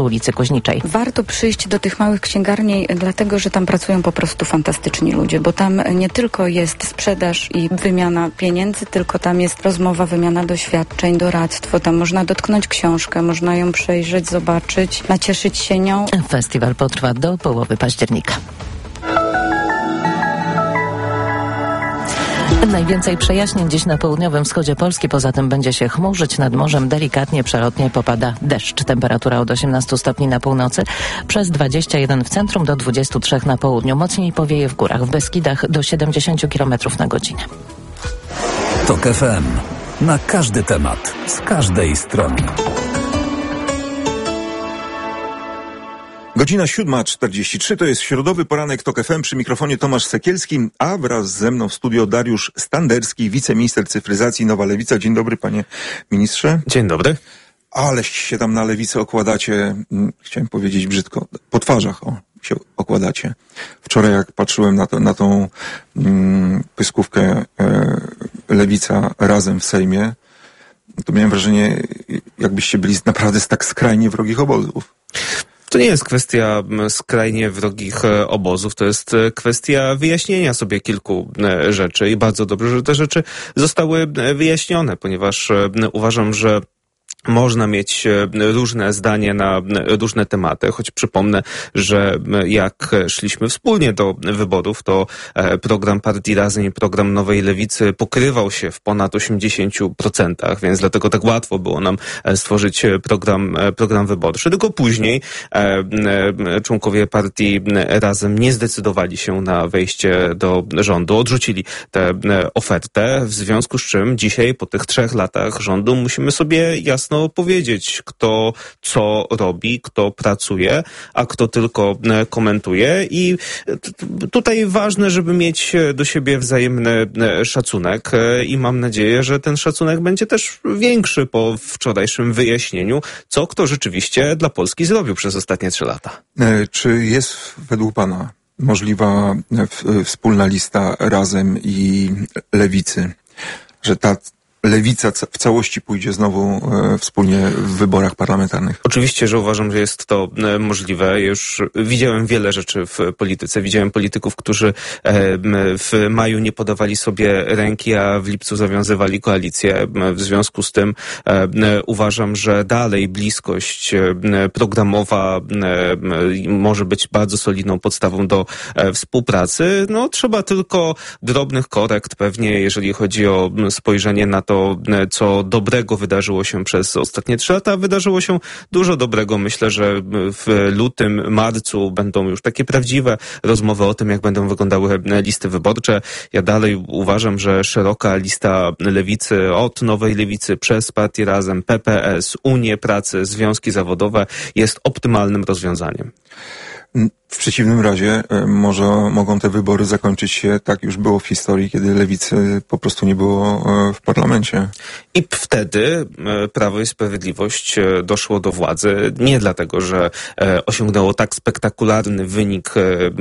ulicy Kuźniczej. Warto przyjść do tych małych księgarni, dlatego że tam pracują po prostu fantastyczni ludzie, bo tam nie tylko jest sprzedaż i wymiana pieniędzy, tylko tam jest rozmowa, wymiana doświadczeń, doradztwo. Tam można dotknąć książkę, można ją przejrzeć, zobaczyć, nacieszyć się nią. Festiwal potrwa do połowy października. Najwięcej przejaśnień dziś na południowym wschodzie Polski. Poza tym będzie się chmurzyć, nad morzem delikatnie, przelotnie popada deszcz. Temperatura od 18 stopni na północy, przez 21 w centrum do 23 na południu. Mocniej powieje w górach, w Beskidach do 70 km na godzinę. TOK FM. Na każdy temat, z każdej strony. Godzina 7:43, to jest środowy poranek TOK FM, przy mikrofonie Tomasz Sekielski, a wraz ze mną w studio Dariusz Standerski, wiceminister cyfryzacji, Nowa Lewica. Dzień dobry, panie ministrze. Dzień dobry. Aleś się tam na lewicę okładacie, chciałem powiedzieć brzydko, po twarzach się okładacie. Wczoraj jak patrzyłem na tą pyskówkę Lewica razem w Sejmie, to miałem wrażenie, jakbyście byli naprawdę z tak skrajnie wrogich obozów. To nie jest kwestia skrajnie wrogich obozów, to jest kwestia wyjaśnienia sobie kilku rzeczy i bardzo dobrze, że te rzeczy zostały wyjaśnione, ponieważ uważam, że można mieć różne zdania na różne tematy, choć przypomnę, że jak szliśmy wspólnie do wyborów, to program Partii Razem i program Nowej Lewicy pokrywał się w ponad 80%, więc dlatego tak łatwo było nam stworzyć program wyborczy. Tylko później członkowie Partii Razem nie zdecydowali się na wejście do rządu, odrzucili tę ofertę, w związku z czym dzisiaj po tych 3 latach rządu musimy sobie jasno powiedzieć, kto co robi, kto pracuje, a kto tylko komentuje i tutaj ważne, żeby mieć do siebie wzajemny szacunek i mam nadzieję, że ten szacunek będzie też większy po wczorajszym wyjaśnieniu, co kto rzeczywiście dla Polski zrobił przez ostatnie 3 lata. Czy jest według pana możliwa wspólna lista Razem i Lewicy, że ta Lewica w całości pójdzie znowu wspólnie w wyborach parlamentarnych? Oczywiście, że uważam, że jest to możliwe. Już widziałem wiele rzeczy w polityce. Widziałem polityków, którzy w maju nie podawali sobie ręki, a w lipcu zawiązywali koalicję. W związku z tym uważam, że dalej bliskość programowa może być bardzo solidną podstawą do współpracy. No, trzeba tylko drobnych korekt pewnie, jeżeli chodzi o spojrzenie na to, co dobrego wydarzyło się przez ostatnie 3 lata. Wydarzyło się dużo dobrego. Myślę, że w lutym, marcu będą już takie prawdziwe rozmowy o tym, jak będą wyglądały listy wyborcze. Ja dalej uważam, że szeroka lista Lewicy, od Nowej Lewicy przez Partię Razem, PPS, Unię Pracy, związki zawodowe jest optymalnym rozwiązaniem. W przeciwnym razie mogą te wybory zakończyć się, tak już było w historii, kiedy Lewicy po prostu nie było w parlamencie. I wtedy Prawo i Sprawiedliwość doszło do władzy nie dlatego, że osiągnęło tak spektakularny wynik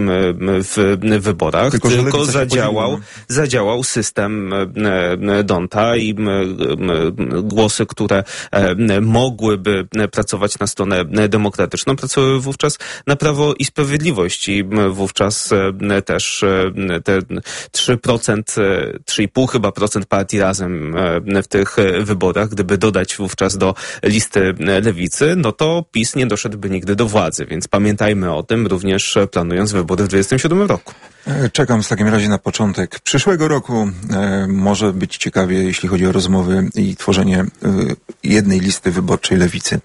w wyborach, tylko zadziałał system D'Hondta i głosy, które mogłyby pracować na stronę demokratyczną, pracowały wówczas na Prawo i Sprawiedliwość i wówczas też te 3%, 3,5 chyba procent Partii Razem w tych wyborach, gdyby dodać wówczas do listy Lewicy, no to PiS nie doszedłby nigdy do władzy, więc pamiętajmy o tym również planując wybory w 2027 roku. Czekam w takim razie na początek przyszłego roku. Może być ciekawie, jeśli chodzi o rozmowy i tworzenie jednej listy wyborczej Lewicy.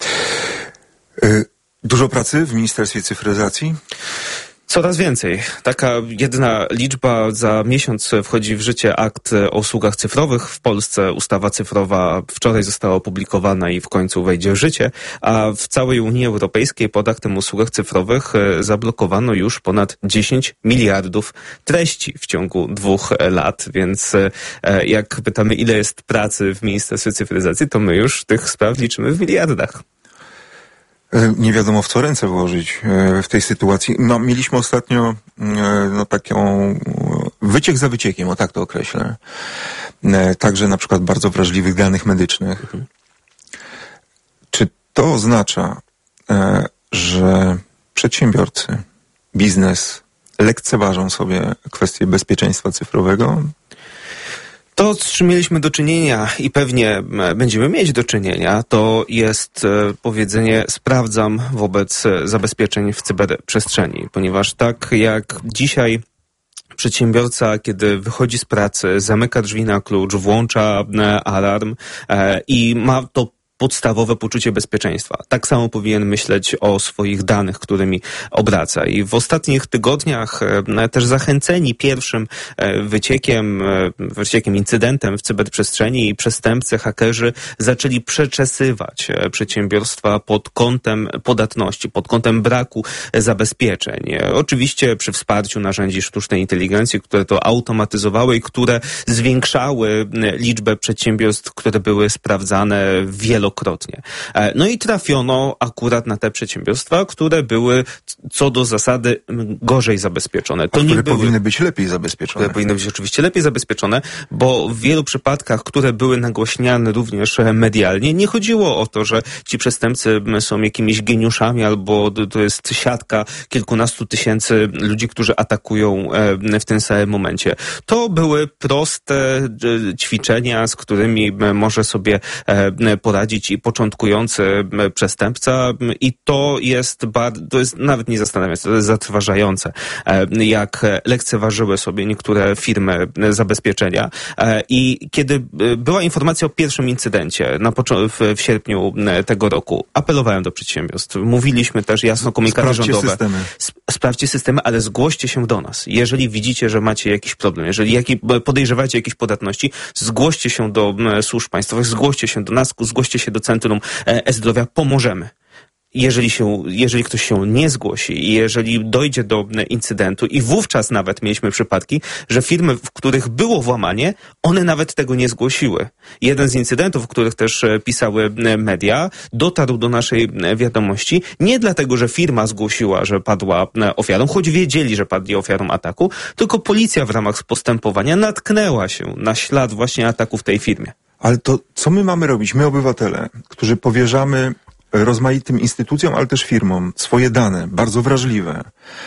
Dużo pracy w Ministerstwie Cyfryzacji? Coraz więcej. Taka jedna liczba. Za miesiąc wchodzi w życie akt o usługach cyfrowych. W Polsce ustawa cyfrowa wczoraj została opublikowana i w końcu wejdzie w życie, a w całej Unii Europejskiej pod aktem o usługach cyfrowych zablokowano już ponad 10 miliardów treści w ciągu 2 lat, więc jak pytamy, ile jest pracy w Ministerstwie Cyfryzacji, to my już tych spraw liczymy w miliardach. Nie wiadomo, w co ręce włożyć w tej sytuacji. No, mieliśmy ostatnio taką wyciek za wyciekiem, o tak to określę. Także na przykład bardzo wrażliwych danych medycznych. Czy to oznacza, że przedsiębiorcy, biznes lekceważą sobie kwestię bezpieczeństwa cyfrowego? To, z czym mieliśmy do czynienia i pewnie będziemy mieć do czynienia, to jest powiedzenie sprawdzam wobec zabezpieczeń w cyberprzestrzeni, ponieważ tak jak dzisiaj przedsiębiorca, kiedy wychodzi z pracy, zamyka drzwi na klucz, włącza alarm i ma to podstawowe poczucie bezpieczeństwa. Tak samo powinien myśleć o swoich danych, którymi obraca. I w ostatnich tygodniach też zachęceni pierwszym wyciekiem, incydentem w cyberprzestrzeni i przestępcy, hakerzy zaczęli przeczesywać przedsiębiorstwa pod kątem podatności, pod kątem braku zabezpieczeń. Oczywiście przy wsparciu narzędzi sztucznej inteligencji, które to automatyzowały i które zwiększały liczbę przedsiębiorstw, które były sprawdzane wielokrotnie. No i trafiono akurat na te przedsiębiorstwa, które były co do zasady gorzej zabezpieczone. Które powinny być lepiej zabezpieczone. Które powinny być oczywiście lepiej zabezpieczone, bo w wielu przypadkach, które były nagłośniane również medialnie, nie chodziło o to, że ci przestępcy są jakimiś geniuszami albo to jest siatka kilkunastu tysięcy ludzi, którzy atakują w tym samym momencie. To były proste ćwiczenia, z którymi może sobie poradzić i początkujący przestępca i to jest nawet nie zastanawiające, to jest zatrważające, jak lekceważyły sobie niektóre firmy zabezpieczenia. I kiedy była informacja o pierwszym incydencie w sierpniu tego roku, apelowałem do przedsiębiorstw. Mówiliśmy też jasno komunikaty rządowe. Sprawdźcie systemy, ale zgłoście się do nas. Jeżeli widzicie, że macie jakiś problem, jeżeli podejrzewacie jakieś podatności, zgłoście się do służb państwowych, zgłoście się do nas, zgłoście się do Centrum E-Zdrowia, pomożemy. Jeżeli ktoś się nie zgłosi i jeżeli dojdzie do incydentu i wówczas nawet mieliśmy przypadki, że firmy, w których było włamanie, one nawet tego nie zgłosiły. Jeden z incydentów, w których też pisały media, dotarł do naszej wiadomości nie dlatego, że firma zgłosiła, że padła ofiarą, choć wiedzieli, że padli ofiarą ataku, tylko policja w ramach postępowania natknęła się na ślad właśnie ataku w tej firmie. Ale to co my mamy robić? My obywatele, którzy powierzamy rozmaitym instytucjom, ale też firmom swoje dane, bardzo wrażliwe.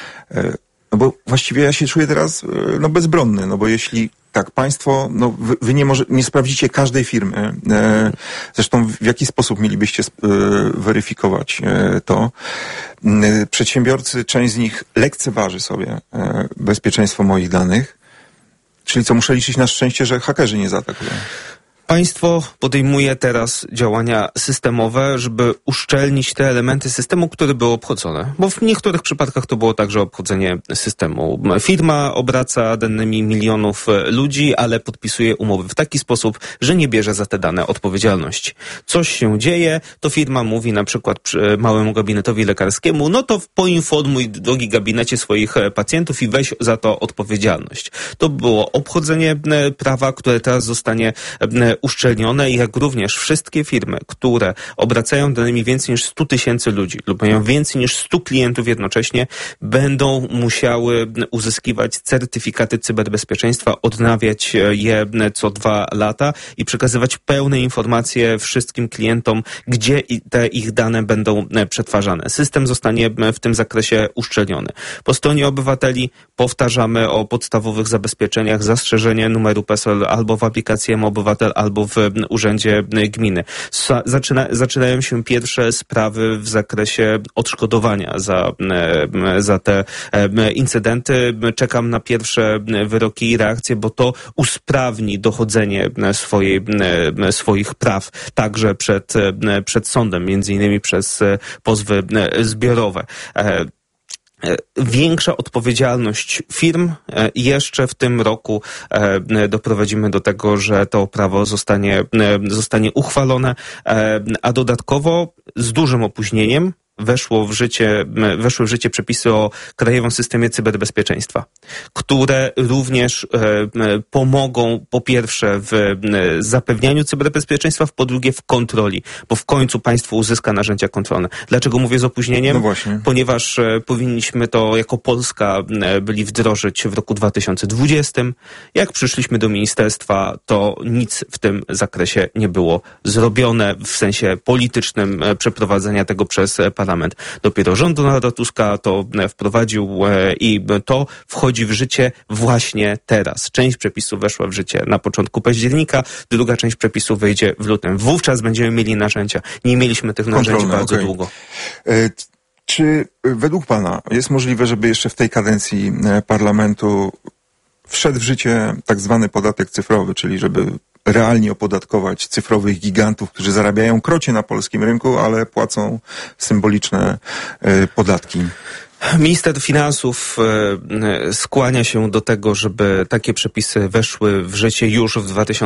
No bo właściwie ja się czuję teraz bezbronny, no bo jeśli tak, państwo, wy nie sprawdzicie każdej firmy. Zresztą w jaki sposób mielibyście weryfikować to? Przedsiębiorcy, część z nich lekceważy sobie bezpieczeństwo moich danych. Czyli co, muszę liczyć na szczęście, że hakerzy nie zaatakują? Państwo podejmuje teraz działania systemowe, żeby uszczelnić te elementy systemu, które były obchodzone. Bo w niektórych przypadkach to było także obchodzenie systemu. Firma obraca danymi milionów ludzi, ale podpisuje umowy w taki sposób, że nie bierze za te dane odpowiedzialności. Coś się dzieje, to firma mówi na przykład małemu gabinetowi lekarskiemu, no to poinformuj, drogi gabinecie, swoich pacjentów i weź za to odpowiedzialność. To było obchodzenie prawa, które teraz zostanie uszczelnione, jak również wszystkie firmy, które obracają danymi więcej niż 100 tysięcy ludzi lub mają więcej niż 100 klientów jednocześnie, będą musiały uzyskiwać certyfikaty cyberbezpieczeństwa, odnawiać je co 2 lata i przekazywać pełne informacje wszystkim klientom, gdzie te ich dane będą przetwarzane. System zostanie w tym zakresie uszczelniony. Po stronie obywateli powtarzamy o podstawowych zabezpieczeniach, zastrzeżenie numeru PESEL albo w aplikacji mObywatel, albo w urzędzie gminy. Zaczynają się pierwsze sprawy w zakresie odszkodowania za te incydenty. Czekam na pierwsze wyroki i reakcje, bo to usprawni dochodzenie swoich praw także przed sądem, między innymi przez pozwy zbiorowe. Większa odpowiedzialność firm. Jeszcze w tym roku doprowadzimy do tego, że to prawo zostanie uchwalone, a dodatkowo z dużym opóźnieniem weszły w życie przepisy o Krajowym Systemie Cyberbezpieczeństwa, które również pomogą po pierwsze w zapewnianiu cyberbezpieczeństwa, po drugie w kontroli, bo w końcu państwo uzyska narzędzia kontrolne. Dlaczego mówię z opóźnieniem? No właśnie. Ponieważ powinniśmy to jako Polska byli wdrożyć w roku 2020. Jak przyszliśmy do ministerstwa, to nic w tym zakresie nie było zrobione w sensie politycznym przeprowadzenia tego przez parlament. parlament. Dopiero rząd Donalda Tuska to wprowadził i to wchodzi w życie właśnie teraz. Część przepisów weszła w życie na początku października, druga część przepisów wejdzie w lutym. Wówczas będziemy mieli narzędzia. Nie mieliśmy tych narzędzi bardzo długo. Czy według pana jest możliwe, żeby jeszcze w tej kadencji parlamentu wszedł w życie tak zwany podatek cyfrowy, czyli żeby realnie opodatkować cyfrowych gigantów, którzy zarabiają krocie na polskim rynku, ale płacą symboliczne podatki? Minister Finansów skłania się do tego, żeby takie przepisy weszły w życie już w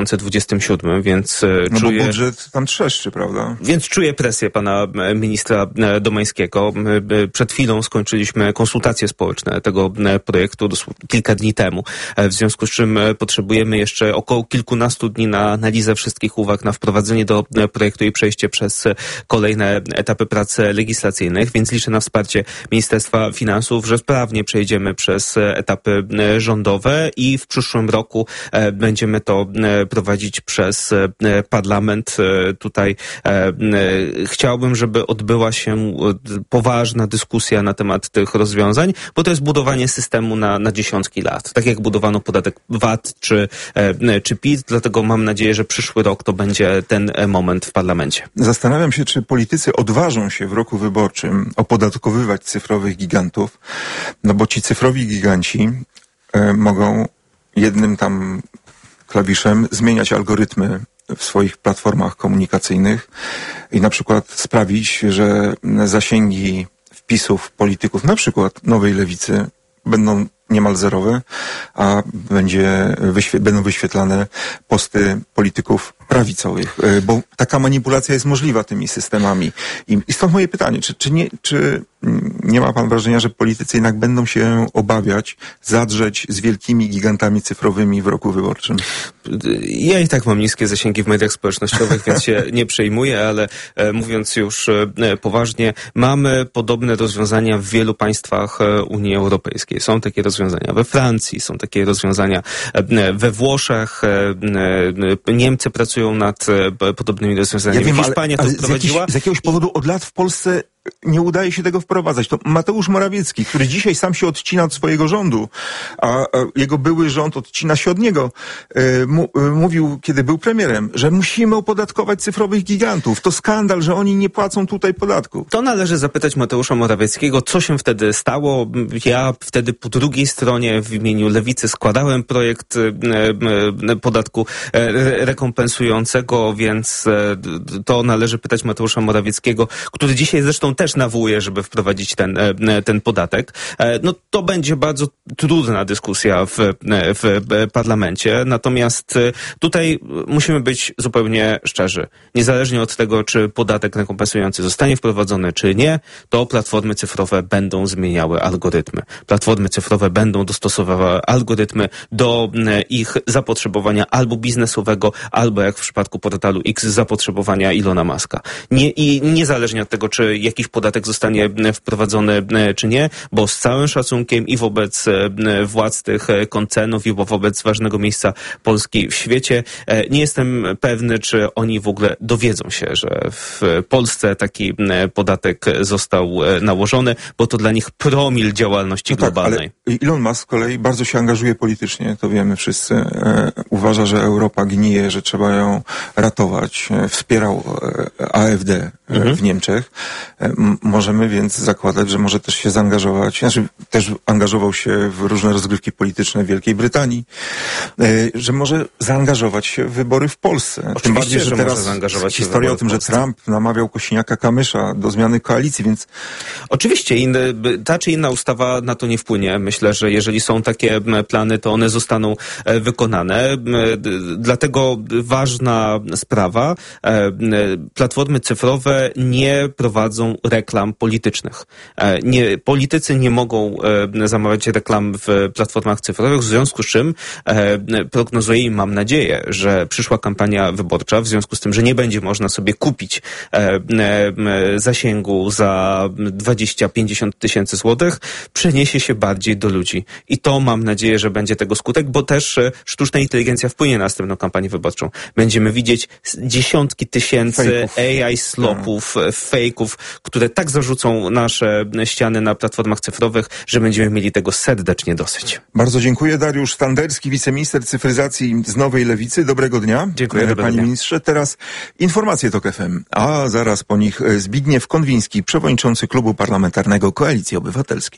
2027, więc bo budżet tam trzeszczy, prawda? Więc czuję presję pana ministra Domańskiego. Przed chwilą skończyliśmy konsultacje społeczne tego projektu kilka dni temu, w związku z czym potrzebujemy jeszcze około kilkunastu dni na analizę wszystkich uwag, na wprowadzenie do projektu i przejście przez kolejne etapy prac legislacyjnych, więc liczę na wsparcie Ministerstwa Finansów, że sprawnie przejdziemy przez etapy rządowe i w przyszłym roku będziemy to prowadzić przez parlament. Tutaj chciałbym, żeby odbyła się poważna dyskusja na temat tych rozwiązań, bo to jest budowanie systemu na dziesiątki lat. Tak jak budowano podatek VAT czy PIT, dlatego mam nadzieję, że przyszły rok to będzie ten moment w parlamencie. Zastanawiam się, czy politycy odważą się w roku wyborczym opodatkowywać cyfrowych gigantów, no bo ci cyfrowi giganci mogą jednym tam klawiszem zmieniać algorytmy w swoich platformach komunikacyjnych i na przykład sprawić, że zasięgi wpisów polityków, na przykład Nowej Lewicy, będą niemal zerowe, a będą wyświetlane posty polityków prawicowych, bo taka manipulacja jest możliwa tymi systemami. I stąd moje pytanie, czy nie ma pan wrażenia, że politycy jednak będą się obawiać zadrzeć z wielkimi gigantami cyfrowymi w roku wyborczym? Ja i tak mam niskie zasięgi w mediach społecznościowych, więc się nie przejmuję, ale mówiąc już poważnie, mamy podobne rozwiązania w wielu państwach Unii Europejskiej. Są takie rozwiązania we Francji, są takie rozwiązania we Włoszech, Niemcy pracują nad podobnymi rozwiązaniami. Ja wiem, Hiszpania to wprowadziła. Z jakiegoś powodu od lat w Polsce nie udaje się tego wprowadzać. To Mateusz Morawiecki, który dzisiaj sam się odcina od swojego rządu, a jego były rząd odcina się od niego, mówił, kiedy był premierem, że musimy opodatkować cyfrowych gigantów. To skandal, że oni nie płacą tutaj podatku. To należy zapytać Mateusza Morawieckiego, co się wtedy stało. Ja wtedy po drugiej stronie w imieniu Lewicy składałem projekt podatku rekompensującego, więc to należy pytać Mateusza Morawieckiego, który dzisiaj zresztą też nawołuje, żeby wprowadzić ten podatek. No to będzie bardzo trudna dyskusja w parlamencie, natomiast tutaj musimy być zupełnie szczerzy. Niezależnie od tego, czy podatek rekompensujący zostanie wprowadzony, czy nie, to platformy cyfrowe będą zmieniały algorytmy. Platformy cyfrowe będą dostosowywały algorytmy do ich zapotrzebowania albo biznesowego, albo jak w przypadku portalu X zapotrzebowania Ilona Muska. I niezależnie od tego, czy jakiś podatek zostanie wprowadzony, czy nie, bo z całym szacunkiem i wobec władz tych koncernów, i wobec ważnego miejsca Polski w świecie, nie jestem pewny, czy oni w ogóle dowiedzą się, że w Polsce taki podatek został nałożony, bo to dla nich promil działalności globalnej. Ale Elon Musk z kolei bardzo się angażuje politycznie, to wiemy wszyscy. Uważa, że Europa gnije, że trzeba ją ratować. Wspierał AfD w Niemczech. Możemy więc zakładać, że może też się zaangażować, też angażował się w różne rozgrywki polityczne w Wielkiej Brytanii, że może zaangażować się w wybory w Polsce. Oczywiście, tym bardziej, że teraz historia o tym, że Trump namawiał Kosiniaka-Kamysza do zmiany koalicji, więc... Oczywiście, ta czy inna ustawa na to nie wpłynie. Myślę, że jeżeli są takie plany, to one zostaną wykonane. Dlatego ważna sprawa, platformy cyfrowe nie prowadzą reklam politycznych. Politycy nie mogą zamawiać reklam w platformach cyfrowych, w związku z czym prognozuję i mam nadzieję, że przyszła kampania wyborcza, w związku z tym, że nie będzie można sobie kupić zasięgu za 20-50 tysięcy złotych, przeniesie się bardziej do ludzi. I to mam nadzieję, że będzie tego skutek, bo też sztuczna inteligencja wpłynie na następną kampanię wyborczą. Będziemy widzieć dziesiątki tysięcy AI slopów trolów, fejków, które tak zarzucą nasze ściany na platformach cyfrowych, że będziemy mieli tego serdecznie dosyć. Bardzo dziękuję. Dariusz Standerski, wiceminister cyfryzacji z Nowej Lewicy. Dobrego dnia. Dziękuję. Panie ministrze. Teraz informacje TOK FM, a zaraz po nich Zbigniew Konwiński, przewodniczący Klubu Parlamentarnego Koalicji Obywatelskiej.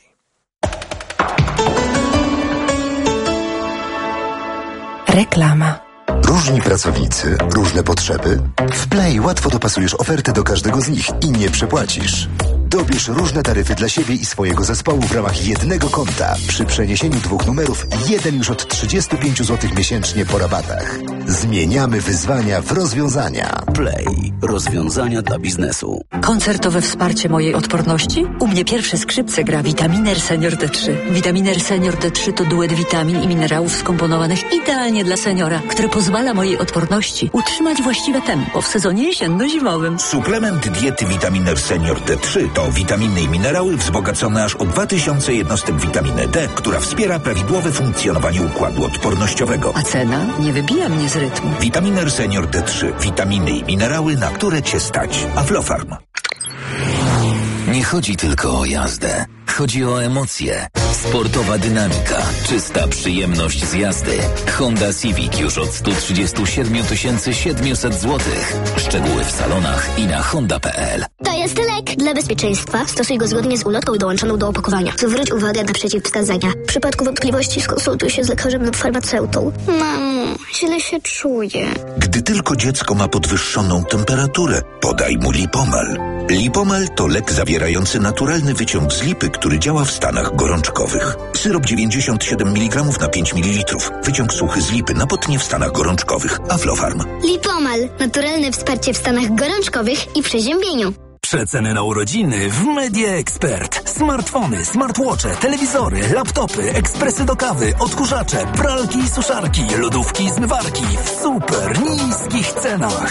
Reklama. Różni pracownicy, różne potrzeby? W Play łatwo dopasujesz ofertę do każdego z nich i nie przepłacisz. Dobierz różne taryfy dla siebie i swojego zespołu w ramach jednego konta. Przy przeniesieniu 2 numerów, jeden już od 35 zł miesięcznie po rabatach. Zmieniamy wyzwania w rozwiązania. Play. Rozwiązania dla biznesu. Koncertowe wsparcie mojej odporności? U mnie pierwsze skrzypce gra Vitaminer Senior D3. Vitaminer Senior D3 to duet witamin i minerałów skomponowanych idealnie dla seniora, który pozwala mojej odporności utrzymać właściwe tempo w sezonie jesienno-zimowym. Suplement diety Vitaminer Senior D3 to witaminy i minerały wzbogacone aż o 2000 jednostek witaminy D, która wspiera prawidłowe funkcjonowanie układu odpornościowego. A cena nie wybija mnie z rytmu. Vitaminer Senior D3. Witaminy i minerały, na które Cię stać. Aflofarm. Nie chodzi tylko o jazdę. Chodzi o emocje. Sportowa dynamika, czysta przyjemność z jazdy. Honda Civic już od 137 700 zł. Szczegóły w salonach i na honda.pl. To jest lek dla bezpieczeństwa. Stosuj go zgodnie z ulotką dołączoną do opakowania. Zwróć uwagę na przeciwwskazania. W przypadku wątpliwości skonsultuj się z lekarzem lub farmaceutą. Mamo, źle się czuję. Gdy tylko dziecko ma podwyższoną temperaturę, podaj mu Lipomal. Lipomal to lek zawierający naturalny wyciąg z lipy, który działa w stanach gorączkowych. Syrop 97 mg na 5 ml. Wyciąg suchy z lipy na potnie w stanach gorączkowych. Aflofarm. Lipomal. Naturalne wsparcie w stanach gorączkowych i przeziębieniu. Przeceny na urodziny w Media Expert. Smartfony, smartwatche, telewizory, laptopy, ekspresy do kawy, odkurzacze, pralki i suszarki, lodówki i zmywarki w super niskich cenach.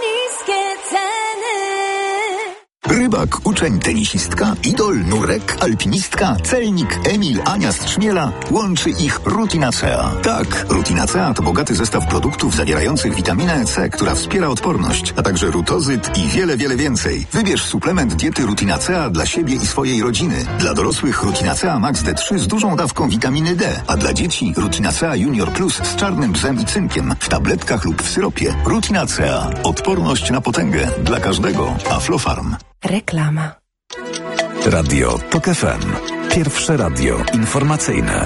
Rybak, uczeń, tenisistka, idol, nurek, alpinistka, celnik, Emil, Ania z Trzmiela. Łączy ich Rutinacea. Tak, Rutinacea to bogaty zestaw produktów zawierających witaminę C, która wspiera odporność, a także rutozyt i wiele, wiele więcej. Wybierz suplement diety Rutinacea dla siebie i swojej rodziny. Dla dorosłych Rutinacea Max D3 z dużą dawką witaminy D, a dla dzieci Rutinacea Junior Plus z czarnym bzem i cynkiem w tabletkach lub w syropie. Rutinacea. Odporność na potęgę. Dla każdego. Aflofarm. Reklama. Radio TOK FM. Pierwsze radio informacyjne.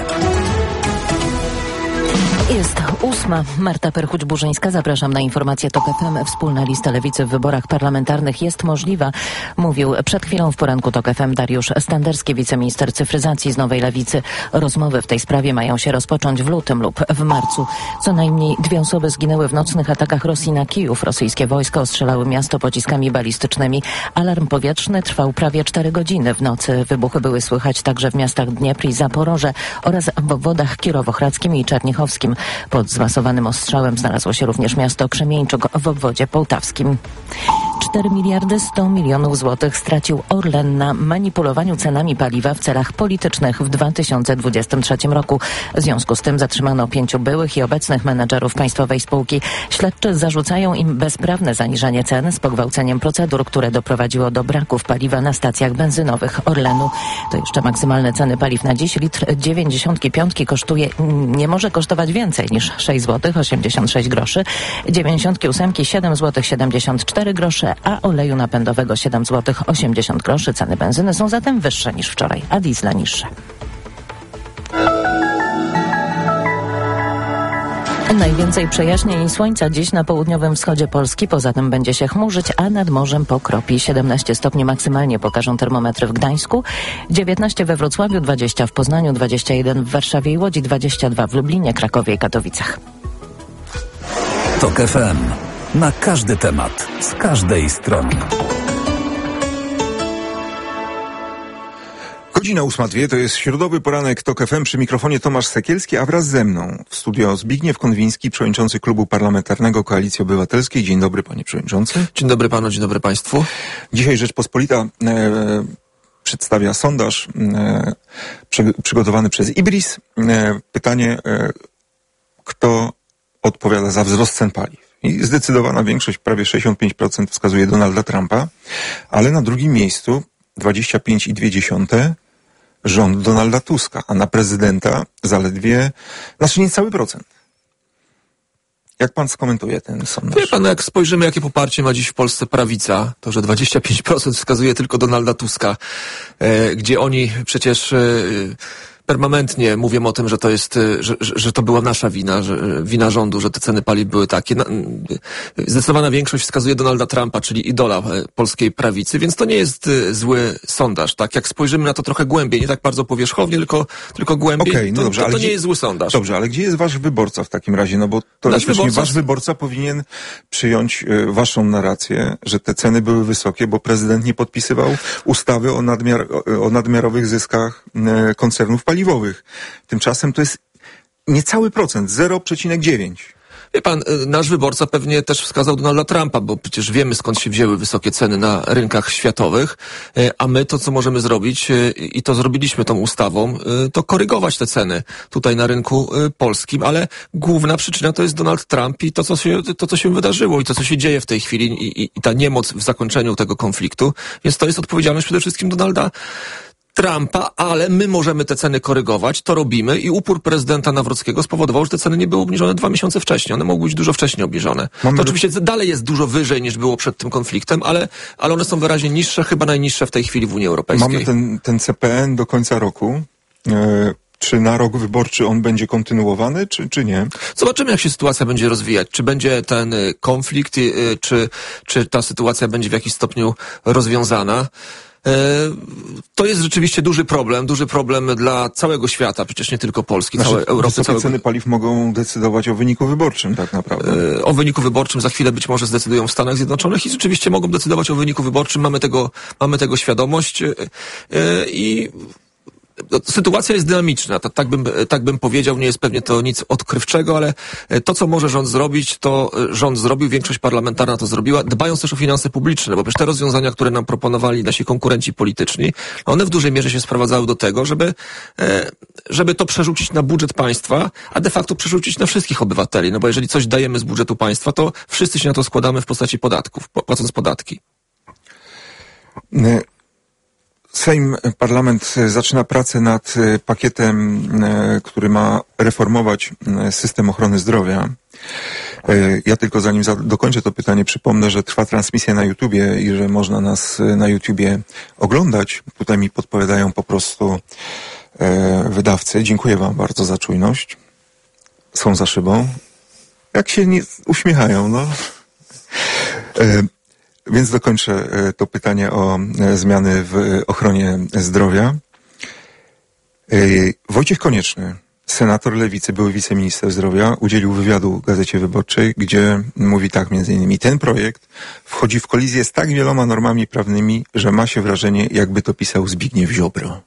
Jest 8. Marta Perchuć-Burzyńska. Zapraszam na informację TOK FM. Wspólna lista Lewicy w wyborach parlamentarnych jest możliwa, mówił przed chwilą w poranku TOK FM Dariusz Standerski, wiceminister cyfryzacji z Nowej Lewicy. Rozmowy w tej sprawie mają się rozpocząć w lutym lub w marcu. Co najmniej 2 osoby zginęły w nocnych atakach Rosji na Kijów. Rosyjskie wojska ostrzelały miasto pociskami balistycznymi. Alarm powietrzny trwał prawie 4 godziny. W nocy wybuchy były słychać także w miastach Dniepr i Zaporoże oraz w obwodach kirowohradzkim i czernichowskim. Pod zmasowanym ostrzałem znalazło się również miasto Krzemieńczuk w obwodzie połtawskim. 4 miliardy 100 milionów złotych stracił Orlen na manipulowaniu cenami paliwa w celach politycznych w 2023 roku. W związku z tym zatrzymano 5 byłych i obecnych menedżerów państwowej spółki. Śledczy zarzucają im bezprawne zaniżanie cen z pogwałceniem procedur, które doprowadziło do braków paliwa na stacjach benzynowych Orlenu. To jeszcze maksymalne ceny paliw na dziś. Litr 95 nie może kosztować więcej niż 6 zł 86 groszy, 98 7 zł 74 grosze, a oleju napędowego 7 zł 80 groszy. Ceny benzyny są zatem wyższe niż wczoraj, a diesla niższe. Najwięcej przejaśnień i słońca dziś na południowym wschodzie Polski. Poza tym będzie się chmurzyć, a nad morzem pokropi. 17 stopni maksymalnie pokażą termometry w Gdańsku, 19 we Wrocławiu, 20 w Poznaniu, 21 w Warszawie i Łodzi, 22 w Lublinie, Krakowie i Katowicach. TOK FM. Na każdy temat, z każdej strony. Godzina 8:02, to jest środowy poranek TOK FM, przy mikrofonie Tomasz Sekielski, a wraz ze mną w studio Zbigniew Konwiński, przewodniczący Klubu Parlamentarnego Koalicji Obywatelskiej. Dzień dobry, panie przewodniczący. Dzień dobry panu, dzień dobry państwu. Dzisiaj Rzeczpospolita przedstawia sondaż przygotowany przez IBRIS. Pytanie, kto odpowiada za wzrost cen paliw? stopni. Zdecydowana większość, prawie 65% wskazuje Donalda Trumpa, ale na drugim miejscu 25,2% rząd Donalda Tuska, a na prezydenta zaledwie, niecały procent. Jak pan skomentuje ten sondaż? Wie pan, jak spojrzymy, jakie poparcie ma dziś w Polsce prawica, to że 25% wskazuje tylko Donalda Tuska, gdzie oni przecież permanentnie mówią o tym, że to jest, że to była nasza wina, wina rządu, że te ceny paliw były takie. Zdecydowana większość wskazuje Donalda Trumpa, czyli idola polskiej prawicy, więc to nie jest zły sondaż. Tak, jak spojrzymy na to trochę głębiej, nie tak bardzo powierzchownie, tylko głębiej, to nie jest zły sondaż. Dobrze, ale gdzie jest wasz wyborca w takim razie? No bo teoretycznie wasz wyborca powinien przyjąć waszą narrację, że te ceny były wysokie, bo prezydent nie podpisywał ustawy o nadmiarowych zyskach koncernów paliwowych. Tymczasem to jest niecały procent, 0,9%. Wie pan, nasz wyborca pewnie też wskazał Donalda Trumpa, bo przecież wiemy, skąd się wzięły wysokie ceny na rynkach światowych, a my to, co możemy zrobić, i to zrobiliśmy tą ustawą, to korygować te ceny tutaj na rynku polskim, ale główna przyczyna to jest Donald Trump i to, co się wydarzyło i to, co się dzieje w tej chwili i ta niemoc w zakończeniu tego konfliktu, więc to jest odpowiedzialność przede wszystkim Donalda Trumpa, ale my możemy te ceny korygować, to robimy i upór prezydenta Nawrockiego spowodował, że te ceny nie były obniżone 2 miesiące wcześniej. One mogły być dużo wcześniej obniżone. To oczywiście dalej jest dużo wyżej niż było przed tym konfliktem, ale one są wyraźnie niższe, chyba najniższe w tej chwili w Unii Europejskiej. Mamy ten CPN do końca roku. Czy na rok wyborczy on będzie kontynuowany, czy nie? Zobaczymy, jak się sytuacja będzie rozwijać. Czy będzie ten konflikt, czy ta sytuacja będzie w jakiś stopniu rozwiązana. To jest rzeczywiście duży problem dla całego świata, przecież nie tylko Polski, całej Europy. Wysokie ceny paliw mogą decydować o wyniku wyborczym tak naprawdę. O wyniku wyborczym za chwilę być może zdecydują w Stanach Zjednoczonych i rzeczywiście mogą decydować o wyniku wyborczym, mamy tego świadomość i sytuacja jest dynamiczna, tak bym powiedział, nie jest pewnie to nic odkrywczego, ale to, co może rząd zrobić, to rząd zrobił, większość parlamentarna to zrobiła, dbając też o finanse publiczne, bo przecież te rozwiązania, które nam proponowali nasi konkurenci polityczni, one w dużej mierze się sprowadzały do tego, żeby to przerzucić na budżet państwa, a de facto przerzucić na wszystkich obywateli, no bo jeżeli coś dajemy z budżetu państwa, to wszyscy się na to składamy w postaci podatków, płacąc podatki. Parlament zaczyna pracę nad pakietem, który ma reformować system ochrony zdrowia. Ja tylko zanim dokończę to pytanie, przypomnę, że trwa transmisja na YouTubie i że można nas na YouTubie oglądać. Tutaj mi podpowiadają po prostu wydawcy. Dziękuję wam bardzo za czujność. Są za szybą. Jak się nie uśmiechają, no. Więc dokończę to pytanie o zmiany w ochronie zdrowia. Wojciech Konieczny, senator Lewicy, były wiceminister zdrowia, udzielił wywiadu Gazecie Wyborczej, gdzie mówi tak między innymi: ten projekt wchodzi w kolizję z tak wieloma normami prawnymi, że ma się wrażenie, jakby to pisał Zbigniew Ziobro.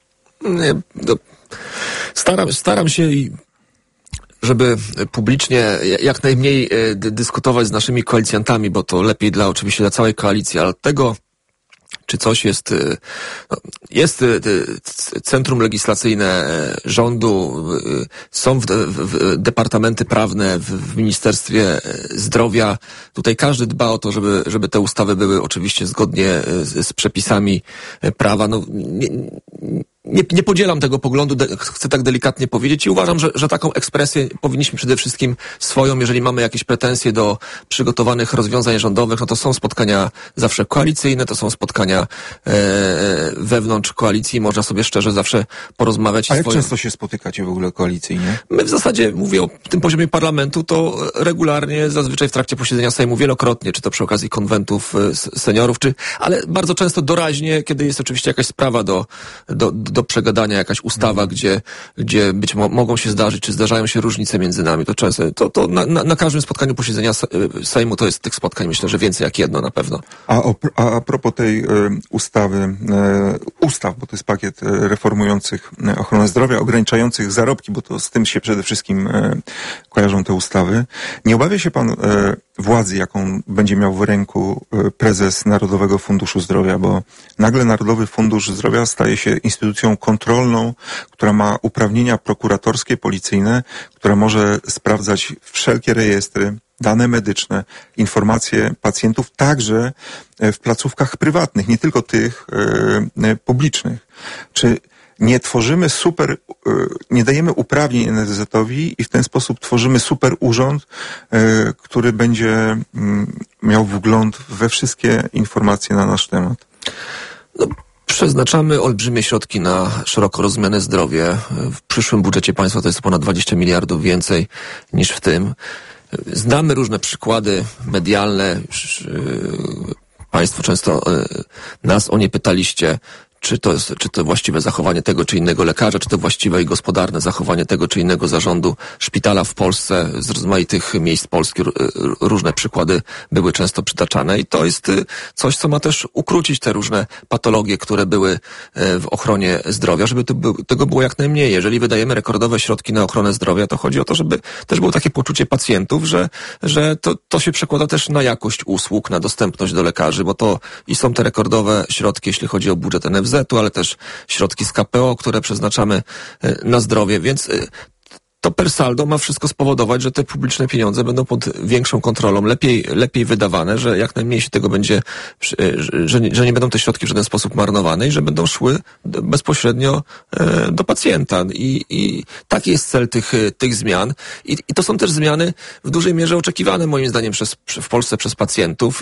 Staram się żeby publicznie jak najmniej dyskutować z naszymi koalicjantami, bo to lepiej oczywiście dla całej koalicji, ale od tego, czy coś jest centrum legislacyjne rządu, są departamenty prawne w Ministerstwie Zdrowia. Tutaj każdy dba o to, żeby te ustawy były oczywiście zgodnie z przepisami prawa. Nie podzielam tego poglądu, chcę tak delikatnie powiedzieć i uważam, że taką ekspresję powinniśmy przede wszystkim swoją, jeżeli mamy jakieś pretensje do przygotowanych rozwiązań rządowych, no to są spotkania zawsze koalicyjne, to są spotkania wewnątrz koalicji, można sobie szczerze zawsze porozmawiać. A jak często się spotykacie w ogóle koalicyjnie? My w zasadzie, mówię o tym poziomie parlamentu, to regularnie, zazwyczaj w trakcie posiedzenia Sejmu wielokrotnie, czy to przy okazji konwentów seniorów, ale bardzo często doraźnie, kiedy jest oczywiście jakaś sprawa do przegadania, jakaś ustawa, gdzie być mogą się zdarzyć, czy zdarzają się różnice między nami, to często, to na każdym spotkaniu posiedzenia Sejmu to jest tych spotkań, myślę, że więcej jak jedno na pewno. A propos tej ustaw, bo to jest pakiet reformujących ochronę zdrowia, ograniczających zarobki, bo to z tym się przede wszystkim kojarzą te ustawy. Nie obawia się pan władzy, jaką będzie miał w ręku prezes Narodowego Funduszu Zdrowia, bo nagle Narodowy Fundusz Zdrowia staje się instytucją kontrolną, która ma uprawnienia prokuratorskie, policyjne, która może sprawdzać wszelkie rejestry dane medyczne, informacje pacjentów także w placówkach prywatnych, nie tylko tych publicznych. Czy nie tworzymy nie dajemy uprawnień NFZ-owi i w ten sposób tworzymy super urząd, który będzie miał wgląd we wszystkie informacje na nasz temat? No, przeznaczamy olbrzymie środki na szeroko rozumiane zdrowie. W przyszłym budżecie państwa to jest ponad 20 miliardów więcej niż w tym. Znamy różne przykłady medialne. Państwo często nas o nie pytaliście, czy to właściwe zachowanie tego czy innego lekarza, czy to właściwe i gospodarne zachowanie tego czy innego zarządu szpitala w Polsce. Z rozmaitych miejsc Polski różne przykłady były często przytaczane i to jest coś, co ma też ukrócić te różne patologie, które były w ochronie zdrowia, żeby tego było jak najmniej. Jeżeli wydajemy rekordowe środki na ochronę zdrowia, to chodzi o to, żeby też było takie poczucie pacjentów, że to się przekłada też na jakość usług, na dostępność do lekarzy, bo to i są te rekordowe środki, jeśli chodzi o budżet NFZ-u, ale też środki z KPO, które przeznaczamy na zdrowie, więc to per saldo ma wszystko spowodować, że te publiczne pieniądze będą pod większą kontrolą, lepiej wydawane, że jak najmniej się tego będzie, że nie będą te środki w żaden sposób marnowane i że będą szły bezpośrednio do pacjenta. I taki jest cel tych zmian. I to są też zmiany w dużej mierze oczekiwane moim zdaniem w Polsce przez pacjentów.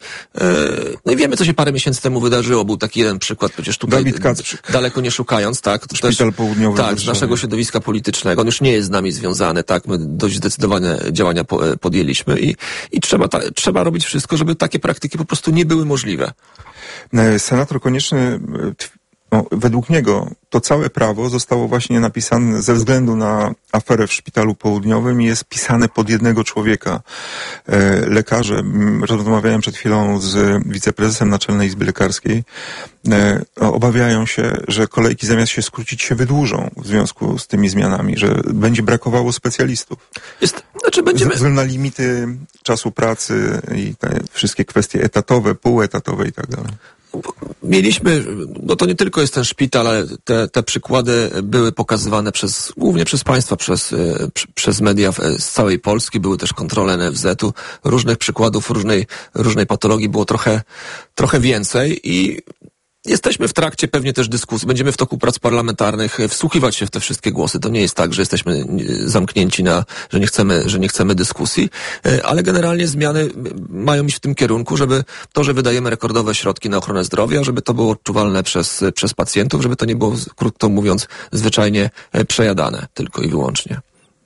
No i wiemy, co się parę miesięcy temu wydarzyło. Był taki jeden przykład, przecież tutaj Dawid Kacprzyk. Daleko nie szukając, tak? Szpital Południowy. Tak, z naszego środowiska politycznego. On już nie jest z nami związany, tak? My dość zdecydowane działania podjęliśmy i trzeba robić wszystko, żeby takie praktyki po prostu nie były możliwe. Senator Konieczny, według niego to całe prawo zostało właśnie napisane ze względu na aferę w Szpitalu Południowym i jest pisane pod jednego człowieka. Lekarze, rozmawiałem przed chwilą z wiceprezesem Naczelnej Izby Lekarskiej, obawiają się, że kolejki zamiast się skrócić się wydłużą w związku z tymi zmianami, że będzie brakowało specjalistów. Ze względu na limity czasu pracy i te wszystkie kwestie etatowe, półetatowe i tak dalej. Mieliśmy, no to nie tylko jest ten szpital, ale te przykłady były pokazywane głównie przez państwa, przez media z całej Polski, były też kontrole NFZ-u, różnych przykładów, różnej patologii było trochę więcej i jesteśmy w trakcie pewnie też dyskusji, będziemy w toku prac parlamentarnych wsłuchiwać się w te wszystkie głosy. To nie jest tak, że jesteśmy zamknięci że nie chcemy dyskusji, ale generalnie zmiany mają iść w tym kierunku, żeby to, że wydajemy rekordowe środki na ochronę zdrowia, żeby to było odczuwalne przez pacjentów, żeby to nie było, krótko mówiąc, zwyczajnie przejadane tylko i wyłącznie.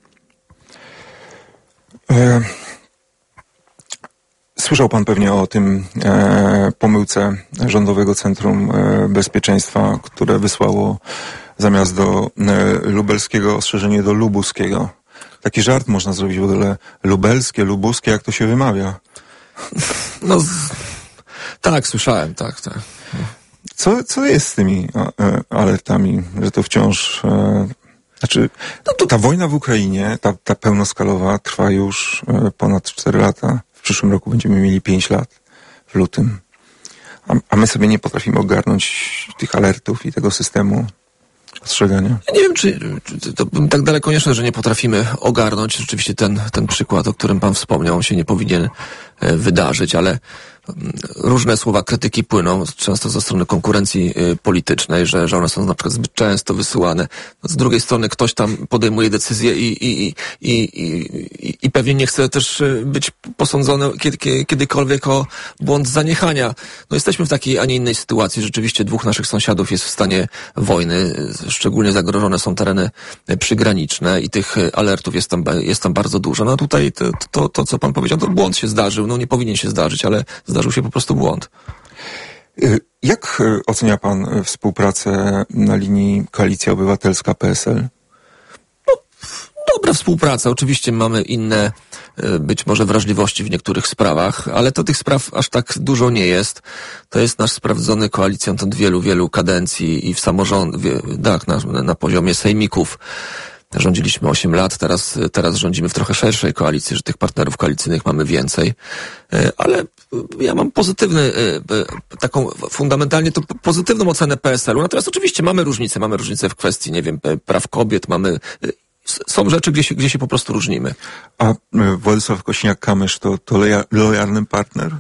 Słyszał pan pewnie o tym pomyłce Rządowego Centrum Bezpieczeństwa, które wysłało zamiast do lubelskiego ostrzeżenie do lubuskiego. Taki żart można zrobić w ogóle. Lubelskie, lubuskie, jak to się wymawia? No, tak, słyszałem, tak. Co jest z tymi alertami, że to wciąż... ta wojna w Ukrainie, ta pełnoskalowa, trwa już ponad 4 lata. W przyszłym roku będziemy mieli 5 lat w lutym. A my sobie nie potrafimy ogarnąć tych alertów i tego systemu ostrzegania. Ja nie wiem, czy to tak daleko nie szedł, że nie potrafimy ogarnąć. Rzeczywiście ten przykład, o którym pan wspomniał, on się nie powinien wydarzyć, ale różne słowa krytyki płyną, często ze strony konkurencji politycznej, że one są na przykład zbyt często wysyłane. No, z drugiej strony ktoś tam podejmuje decyzję i pewnie nie chce też być posądzony kiedykolwiek o błąd zaniechania. No, jesteśmy w takiej, a nie innej sytuacji. Rzeczywiście 2 naszych sąsiadów jest w stanie wojny. Szczególnie zagrożone są tereny przygraniczne i tych alertów jest tam bardzo dużo. No tutaj to co pan powiedział, to błąd się zdarzył. No nie powinien się zdarzyć, ale zdarzył się po prostu błąd. Jak ocenia pan współpracę na linii Koalicja Obywatelska-PSL? No, dobra współpraca. Oczywiście mamy inne być może wrażliwości w niektórych sprawach, ale to tych spraw aż tak dużo nie jest. To jest nasz sprawdzony koalicjant od wielu kadencji i w samorządach, na poziomie sejmików. Rządziliśmy 8 lat, teraz rządzimy w trochę szerszej koalicji, że tych partnerów koalicyjnych mamy więcej, ale ja mam taką fundamentalnie to pozytywną ocenę PSL-u. Natomiast oczywiście mamy różnice w kwestii, nie wiem, praw kobiet, są rzeczy, gdzie się po prostu różnimy. A Władysław Kosiniak-Kamysz to lojalny partner?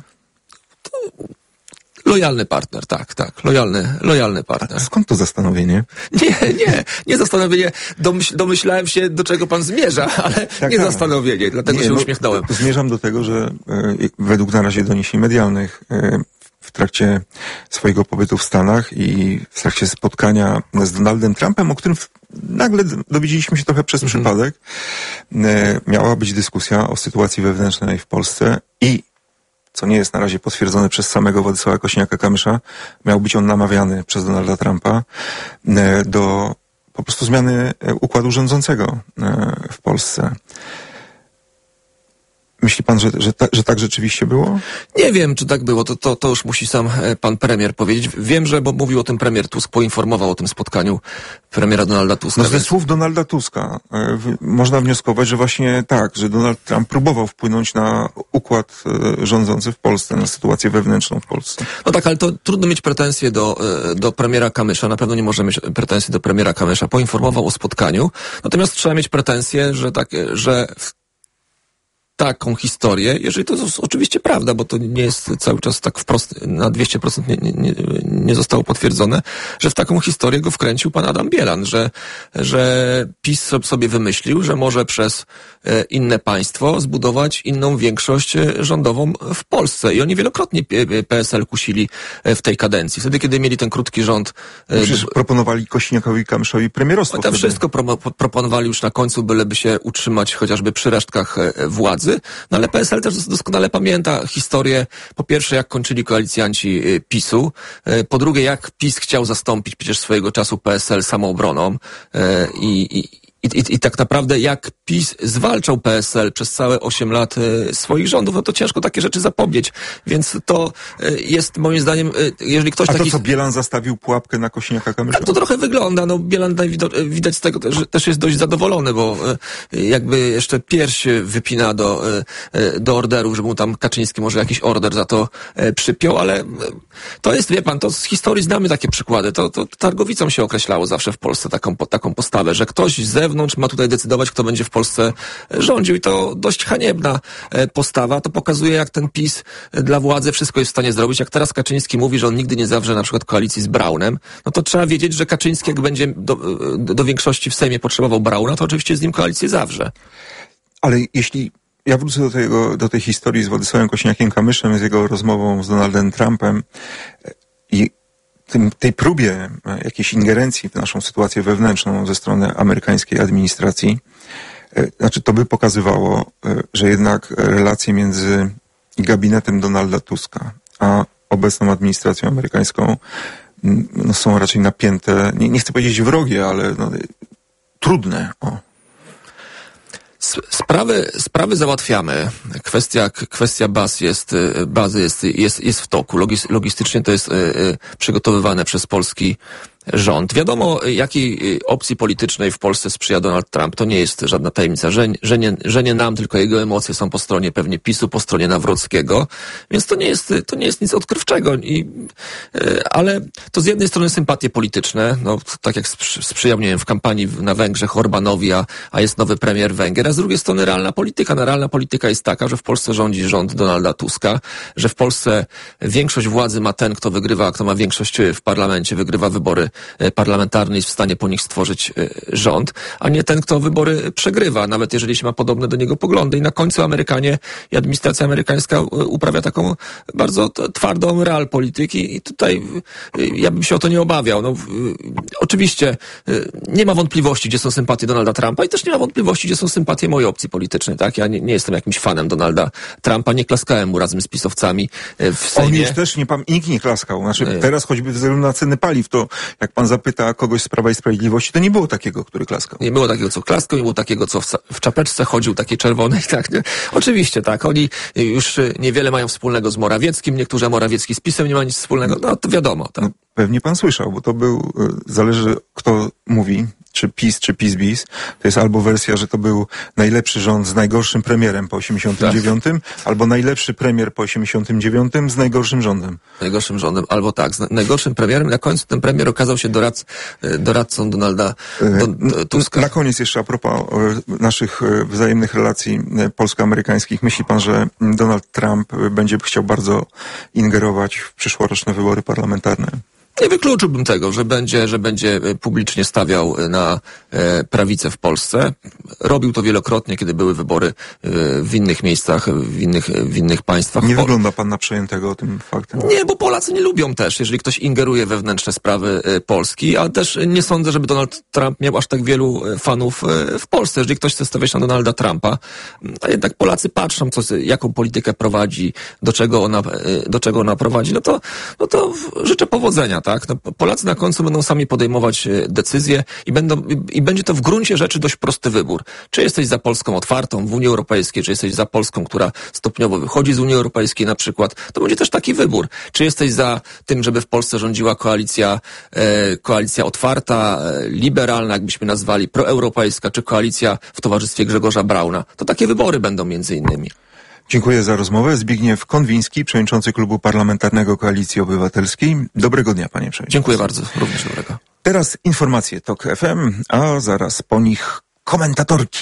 Lojalny partner, tak. Lojalny partner. A skąd to zastanowienie? Nie zastanowienie. Domyślałem się, do czego pan zmierza, ale zastanowienie, dlatego się uśmiechnąłem. Zmierzam do tego, że według na razie doniesień medialnych w trakcie swojego pobytu w Stanach i w trakcie spotkania z Donaldem Trumpem, o którym nagle dowiedzieliśmy się trochę przez przypadek, miała być dyskusja o sytuacji wewnętrznej w Polsce i, co nie jest na razie potwierdzone przez samego Władysława Kosiniaka-Kamysza, miał być on namawiany przez Donalda Trumpa do po prostu zmiany układu rządzącego w Polsce. Myśli pan, że tak rzeczywiście było? Nie wiem, czy tak było. To już musi sam pan premier powiedzieć. Wiem, że bo mówił o tym premier Tusk, poinformował o tym spotkaniu premiera Donalda Tuska. No ze słów Donalda Tuska można wnioskować, że właśnie tak, że Donald Trump próbował wpłynąć na układ rządzący w Polsce, na sytuację wewnętrzną w Polsce. No tak, ale to trudno mieć pretensje do premiera Kamysza. Na pewno nie może mieć pretensji do premiera Kamysza. Poinformował o spotkaniu. Natomiast trzeba mieć pretensje, że taką historię, jeżeli to jest oczywiście prawda, bo to nie jest cały czas tak wprost na 200% nie zostało potwierdzone, że w taką historię go wkręcił pan Adam Bielan, że PiS sobie wymyślił, że może przez inne państwo zbudować inną większość rządową w Polsce. I oni wielokrotnie PSL kusili w tej kadencji. Wtedy, kiedy mieli ten krótki rząd... Przecież proponowali Kosiniakowi-Kamyszowi premierostwo. Tam wszystko proponowali już na końcu, byleby się utrzymać chociażby przy resztkach władzy. No ale PSL też doskonale pamięta historię, po pierwsze jak kończyli koalicjanci PiS-u, po drugie jak PiS chciał zastąpić przecież swojego czasu PSL samoobroną i tak naprawdę jak PiS zwalczał PSL przez całe 8 lat swoich rządów, no to ciężko takie rzeczy zapomnieć. Więc to jest moim zdaniem, jeżeli ktoś taki... A to co, Bielan zastawił pułapkę na Kosiniaka-Kamysza? Tak to trochę wygląda. No Bielan widać z tego, że też jest dość zadowolony, bo jakby jeszcze pierś wypina do orderów, żeby mu tam Kaczyński może jakiś order za to przypiął, ale to jest, wie pan, to z historii znamy takie przykłady. To targowicą się określało zawsze w Polsce taką postawę, że ktoś z zewnątrz ma tutaj decydować, kto będzie w Polsce rządził i to dość haniebna postawa. To pokazuje, jak ten PiS dla władzy wszystko jest w stanie zrobić. Jak teraz Kaczyński mówi, że on nigdy nie zawrze na przykład koalicji z Braunem, no to trzeba wiedzieć, że Kaczyński jak będzie do większości w Sejmie potrzebował Brauna, to oczywiście z nim koalicję zawrze. Ale jeśli ja wrócę do tej historii z Władysławem Kosiniakiem-Kamyszem, z jego rozmową z Donaldem Trumpem i tej próbie jakiejś ingerencji w naszą sytuację wewnętrzną ze strony amerykańskiej administracji, znaczy to by pokazywało, że jednak relacje między gabinetem Donalda Tuska a obecną administracją amerykańską no, są raczej napięte, nie chcę powiedzieć wrogie, ale no, trudne. Sprawy załatwiamy. Kwestia bazy jest w toku. Logistycznie to jest przygotowywane przez polski rząd. Wiadomo, jakiej opcji politycznej w Polsce sprzyja Donald Trump. To nie jest żadna tajemnica, że nie nam, tylko jego emocje są po stronie pewnie PiS-u, po stronie Nawrockiego. Więc to nie jest nic odkrywczego. Ale to z jednej strony sympatie polityczne, no tak jak sprzyjał, nie wiem, w kampanii na Węgrzech Orbanowi, a jest nowy premier Węgier, a z drugiej strony realna polityka. Realna polityka jest taka, że w Polsce rządzi rząd Donalda Tuska, że w Polsce większość władzy ma ten, kto wygrywa, kto ma większość w parlamencie, wygrywa wybory parlamentarny jest w stanie po nich stworzyć rząd, a nie ten, kto wybory przegrywa, nawet jeżeli się ma podobne do niego poglądy. I na końcu Amerykanie i administracja amerykańska uprawia taką bardzo twardą realpolityki i tutaj ja bym się o to nie obawiał. No, oczywiście nie ma wątpliwości, gdzie są sympatie Donalda Trumpa i też nie ma wątpliwości, gdzie są sympatie mojej opcji politycznej. Tak? Ja nie jestem jakimś fanem Donalda Trumpa, nie klaskałem mu razem z pisowcami w Sejmie. On już też nikt nie klaskał. Znaczy, teraz choćby ze względu na ceny paliw, to jak pan zapyta kogoś z Prawa i Sprawiedliwości, to nie było takiego, który klaskał. Nie było takiego, co klaskał, nie było takiego, co w czapeczce chodził, takie czerwonej, tak. Nie? Oczywiście, tak. Oni już niewiele mają wspólnego z Morawieckim, niektórzy Morawiecki z PiS-em nie ma nic wspólnego, no to wiadomo. Tak. No, pewnie pan słyszał, bo to był, zależy kto mówi, czy PiS, czy PiS-bis, to jest albo wersja, że to był najlepszy rząd z najgorszym premierem po 89, albo najlepszy premier po 89 z najgorszym rządem. Najgorszym rządem, albo tak, z najgorszym premierem. Na końcu ten premier okazał się doradcą Donalda Tuska. Na koniec jeszcze a propos naszych wzajemnych relacji polsko-amerykańskich. Myśli pan, że Donald Trump będzie chciał bardzo ingerować w przyszłoroczne wybory parlamentarne? Nie wykluczyłbym tego, że będzie publicznie stawiał na prawicę w Polsce. Robił to wielokrotnie, kiedy były wybory w innych miejscach, w innych państwach. Nie wygląda pan na przejętego tym faktem? Nie, bo Polacy nie lubią też, jeżeli ktoś ingeruje we wewnętrzne sprawy Polski, ale też nie sądzę, żeby Donald Trump miał aż tak wielu fanów w Polsce. Jeżeli ktoś chce stawiać na Donalda Trumpa, a jednak Polacy patrzą, jaką politykę prowadzi, do czego ona prowadzi, no to życzę powodzenia, tak? No, Polacy na końcu będą sami podejmować decyzje i będzie to w gruncie rzeczy dość prosty wybór. Czy jesteś za Polską otwartą w Unii Europejskiej, czy jesteś za Polską, która stopniowo wychodzi z Unii Europejskiej na przykład, to będzie też taki wybór. Czy jesteś za tym, żeby w Polsce rządziła koalicja otwarta, liberalna, jakbyśmy nazwali, proeuropejska, czy koalicja w towarzystwie Grzegorza Brauna. To takie wybory będą między innymi. Dziękuję za rozmowę. Zbigniew Konwiński, przewodniczący Klubu Parlamentarnego Koalicji Obywatelskiej. Dobrego dnia, panie przewodniczący. Dziękuję bardzo. Również dobrego. Teraz informacje TOK FM, a zaraz po nich komentatorki.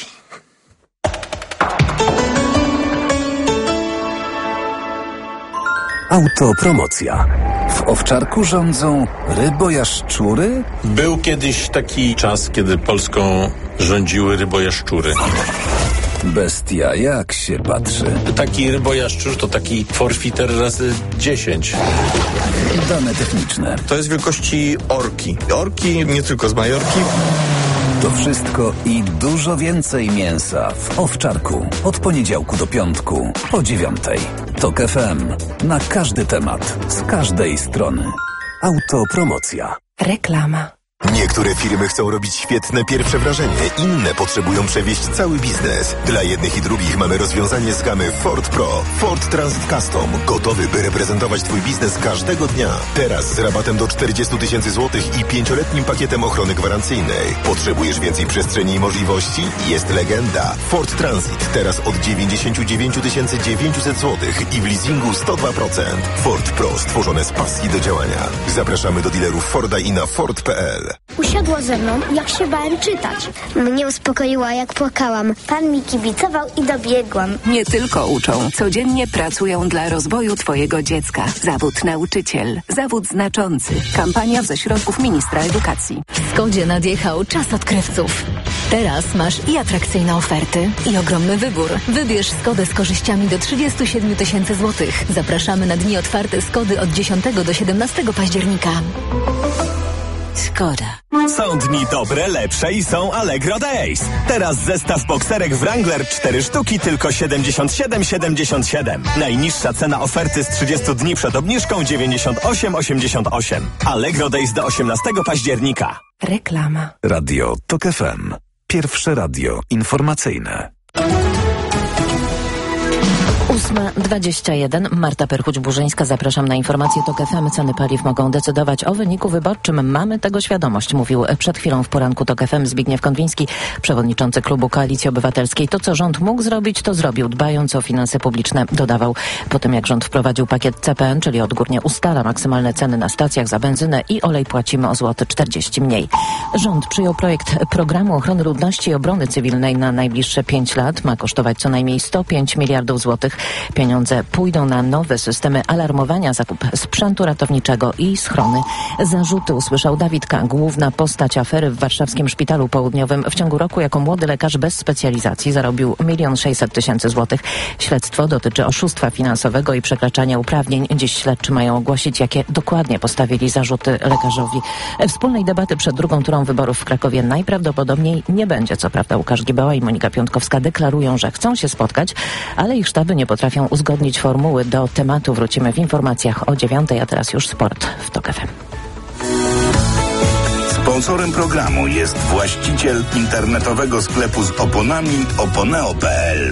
Autopromocja. W Owczarku rządzą rybojaszczury? Był kiedyś taki czas, kiedy Polską rządziły rybojaszczury. Bestia, jak się patrzy. Taki rybojaszczur to taki forfiter razy 10. Dane techniczne. To jest wielkości orki. Orki nie tylko z Majorki. To wszystko i dużo więcej mięsa w Owczarku. Od poniedziałku do piątku po 9:00. TOK FM. Na każdy temat. Z każdej strony. Autopromocja. Reklama. Niektóre firmy chcą robić świetne pierwsze wrażenie, inne potrzebują przewieźć cały biznes. Dla jednych i drugich mamy rozwiązanie z gamy Ford Pro. Ford Transit Custom. Gotowy, by reprezentować Twój biznes każdego dnia. Teraz z rabatem do 40 000 złotych i 5-letnim pakietem ochrony gwarancyjnej. Potrzebujesz więcej przestrzeni i możliwości? Jest legenda. Ford Transit. Teraz od 99 900 złotych i w leasingu 102%. Ford Pro. Stworzone z pasji do działania. Zapraszamy do dealerów Forda i na Ford.pl. Usiadła ze mną, jak się bałem czytać. Mnie uspokoiła, jak płakałam. Pan mi kibicował i dobiegłam. Nie tylko uczą, codziennie pracują dla rozwoju Twojego dziecka. Zawód nauczyciel. Zawód znaczący. Kampania ze środków Ministra Edukacji. W Skodzie nadjechał czas odkrywców. Teraz masz i atrakcyjne oferty, i ogromny wybór. Wybierz Skodę z korzyściami do 37 000 złotych. Zapraszamy na dni otwarte Skody od 10 do 17 października. Skoda. Są dni dobre, lepsze i są Allegro Days. Teraz zestaw bokserek Wrangler 4 sztuki tylko 77,77. Najniższa cena oferty z 30 dni przed obniżką 98,88. Allegro Days do 18 października. Reklama. Radio TOK FM. Pierwsze radio informacyjne. 8:21. Marta Perchuć-Burzyńska. Zapraszam na informacje TOK FM. Ceny paliw mogą decydować o wyniku wyborczym. Mamy tego świadomość, mówił przed chwilą w poranku TOK FM Zbigniew Konwiński, przewodniczący Klubu Koalicji Obywatelskiej. To, co rząd mógł zrobić, to zrobił, dbając o finanse publiczne, dodawał. Po tym, jak rząd wprowadził pakiet CPN, czyli odgórnie ustala maksymalne ceny na stacjach za benzynę i olej, płacimy o złoty 40 mniej. Rząd przyjął projekt Programu Ochrony Ludności i Obrony Cywilnej na najbliższe 5 lat. Ma kosztować co najmniej 105 miliardów złotych. Pieniądze pójdą na nowe systemy alarmowania, zakup sprzętu ratowniczego i schrony. Zarzuty usłyszał Dawid K., główna postać afery w warszawskim Szpitalu Południowym. W ciągu roku jako młody lekarz bez specjalizacji zarobił 1 600 000 złotych. Śledztwo dotyczy oszustwa finansowego i przekraczania uprawnień. Dziś śledczy mają ogłosić, jakie dokładnie postawili zarzuty lekarzowi. Wspólnej debaty przed drugą turą wyborów w Krakowie najprawdopodobniej nie będzie. Co prawda Łukasz Giebeła i Monika Piątkowska deklarują, że chcą się spotkać, ale ich sztaby nie potrafią uzgodnić formuły. Do tematu wrócimy w informacjach o 9:00, a teraz już sport w TOK FM. Sponsorem programu jest właściciel internetowego sklepu z oponami oponeo.pl.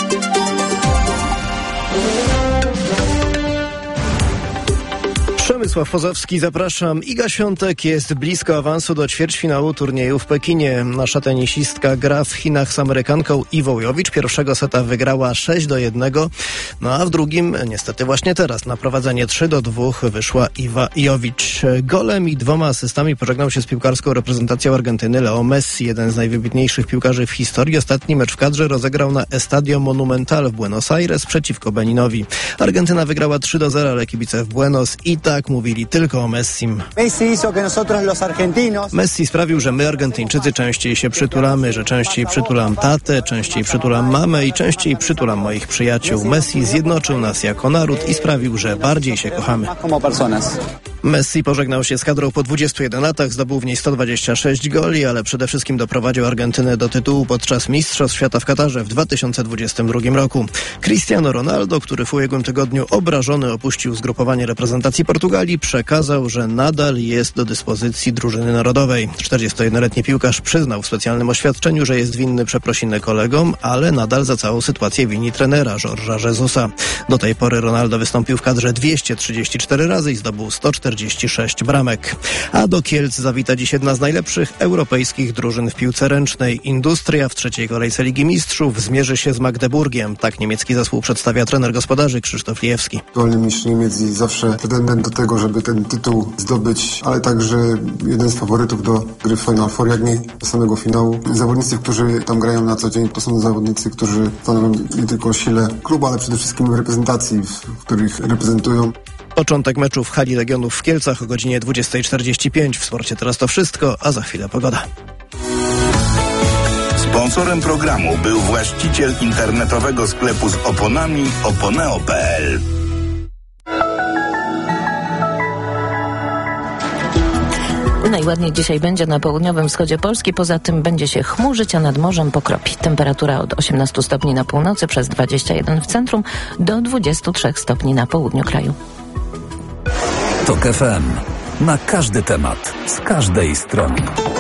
Przemysł Jarosław Pozowski, zapraszam. Iga Świątek jest blisko awansu do ćwierćfinału turnieju w Pekinie. Nasza tenisistka gra w Chinach z Amerykanką Iwą Jowicz. Pierwszego seta wygrała 6-1, no a w drugim, niestety właśnie teraz, na prowadzenie 3-2 wyszła Iwa Jowicz. Golem i 2 asystami pożegnał się z piłkarską reprezentacją Argentyny Leo Messi, jeden z najwybitniejszych piłkarzy w historii. Ostatni mecz w kadrze rozegrał na Estadio Monumental w Buenos Aires przeciwko Beninowi. Argentyna wygrała 3-0, ale kibice w Buenos i tak mówili tylko o Messim. Messi sprawił, że my, Argentyńczycy, częściej się przytulamy, że częściej przytulam tatę, częściej przytulam mamę i częściej przytulam moich przyjaciół. Messi zjednoczył nas jako naród i sprawił, że bardziej się kochamy. Messi pożegnał się z kadrą po 21 latach, zdobył w niej 126 goli, ale przede wszystkim doprowadził Argentynę do tytułu podczas Mistrzostw Świata w Katarze w 2022 roku. Cristiano Ronaldo, który w ubiegłym tygodniu obrażony opuścił zgrupowanie reprezentacji Portugalii, przekazał, że nadal jest do dyspozycji drużyny narodowej. 41-letni piłkarz przyznał w specjalnym oświadczeniu, że jest winny przeprosiny kolegom, ale nadal za całą sytuację wini trenera Jorge'a Jesusa. Do tej pory Ronaldo wystąpił w kadrze 234 razy i zdobył 146 bramek. A do Kielc zawita dziś jedna z najlepszych europejskich drużyn w piłce ręcznej. Industria w trzeciej kolejce Ligi Mistrzów zmierzy się z Magdeburgiem. Tak niemiecki zespół przedstawia trener gospodarzy Krzysztof Lijewski. Aktualny mistrz Niemiec i zawsze pretendent do tego, żeby ten tytuł zdobyć, ale także jeden z faworytów do gry w Final Four, jak nie do samego finału. Zawodnicy, którzy tam grają na co dzień, to są zawodnicy, którzy stanowią nie tylko o sile klubu, ale przede wszystkim reprezentacji, w których reprezentują. Początek meczu w hali Legionów w Kielcach o godzinie 20:45. W sporcie teraz to wszystko, a za chwilę pogoda. Sponsorem programu był właściciel internetowego sklepu z oponami oponeo.pl. Najładniej dzisiaj będzie na południowym wschodzie Polski, poza tym będzie się chmurzyć, a nad morzem pokropi. Temperatura od 18 stopni na północy, przez 21 w centrum, do 23 stopni na południu kraju. TOK FM. Na każdy temat, z każdej strony.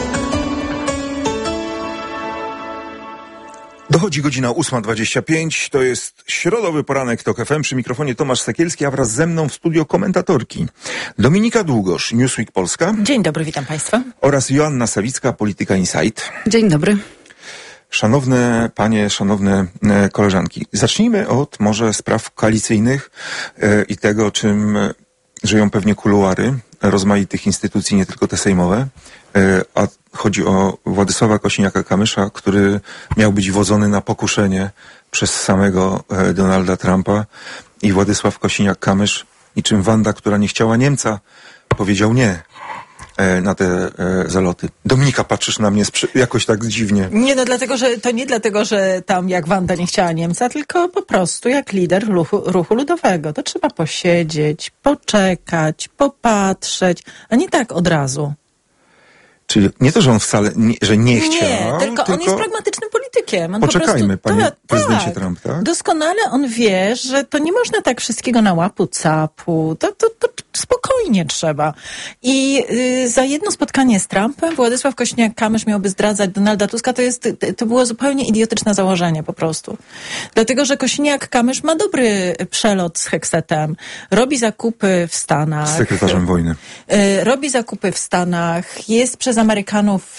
Dochodzi godzina 8:25, to jest środowy poranek TOK FM, przy mikrofonie Tomasz Sekielski, a wraz ze mną w studio komentatorki Dominika Długosz, Newsweek Polska. Dzień dobry, witam Państwa. Oraz Joanna Sawicka, Polityka Insight. Dzień dobry. Szanowne panie, szanowne koleżanki, zacznijmy od może spraw koalicyjnych i tego, czym żyją pewnie kuluary rozmaitych instytucji, nie tylko te sejmowe, a chodzi o Władysława Kosiniaka-Kamysza, który miał być wodzony na pokuszenie przez samego Donalda Trumpa i Władysław Kosiniak-Kamysz, niczym Wanda, która nie chciała Niemca, powiedział nie na te zaloty. Dominika, patrzysz na mnie jakoś tak dziwnie. Nie, no dlatego, że tam jak Wanda nie chciała Niemca, tylko po prostu jak lider ruchu ludowego. To trzeba posiedzieć, poczekać, popatrzeć, a nie tak od razu. Czyli nie to, że on wcale że nie chciał. Nie, tylko on jest pragmatycznym politykiem. On poczekajmy, po prostu, panie prezydencie Trump, tak? Doskonale on wie, że to nie można tak wszystkiego na łapu capu. To spokojnie trzeba. I za jedno spotkanie z Trumpem Władysław Kosiniak-Kamysz miałby zdradzać Donalda Tuska. To było zupełnie idiotyczne założenie po prostu. Dlatego, że Kosiniak-Kamysz ma dobry przelot z Heksetem. Robi zakupy w Stanach. Z sekretarzem wojny. Robi zakupy w Stanach. Jest przez Amerykanów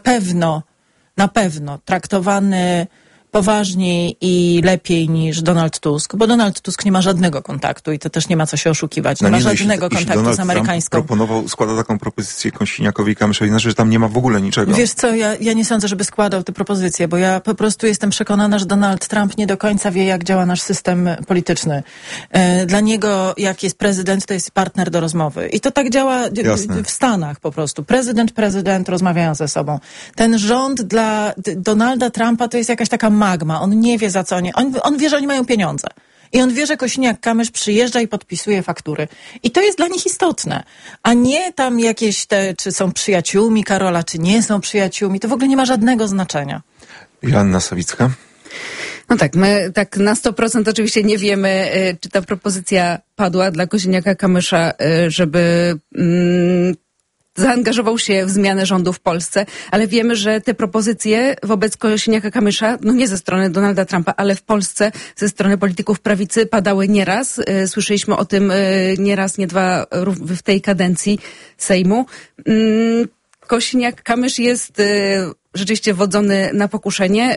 na pewno traktowany poważniej i lepiej niż Donald Tusk, bo Donald Tusk nie ma żadnego kontaktu i to też nie ma co się oszukiwać. Nie ma żadnego kontaktu z amerykańską. Składa taką propozycję Kosiniakowi i Kamyszowi, znaczy, że tam nie ma w ogóle niczego. Wiesz co, ja nie sądzę, żeby składał te propozycje, bo ja po prostu jestem przekonana, że Donald Trump nie do końca wie, jak działa nasz system polityczny. Dla niego, jak jest prezydent, to jest partner do rozmowy. I to tak działa w Stanach po prostu. Prezydent rozmawiają ze sobą. Ten rząd dla Donalda Trumpa to jest jakaś taka magma. On nie wie, za co on wie, że oni mają pieniądze. I on wie, że Kosiniak-Kamysz przyjeżdża i podpisuje faktury. I to jest dla nich istotne. A nie tam jakieś czy są przyjaciółmi Karola, czy nie są przyjaciółmi. To w ogóle nie ma żadnego znaczenia. Joanna Sawicka. No tak, my tak na 100% oczywiście nie wiemy, czy ta propozycja padła dla Kosiniaka-Kamysza, żeby zaangażował się w zmianę rządu w Polsce, ale wiemy, że te propozycje wobec Kosiniaka-Kamysza, no nie ze strony Donalda Trumpa, ale w Polsce ze strony polityków prawicy padały nieraz. Słyszeliśmy o tym nieraz, nie dwa w tej kadencji Sejmu. Kosiniak-Kamysz jest rzeczywiście wodzony na pokuszenie.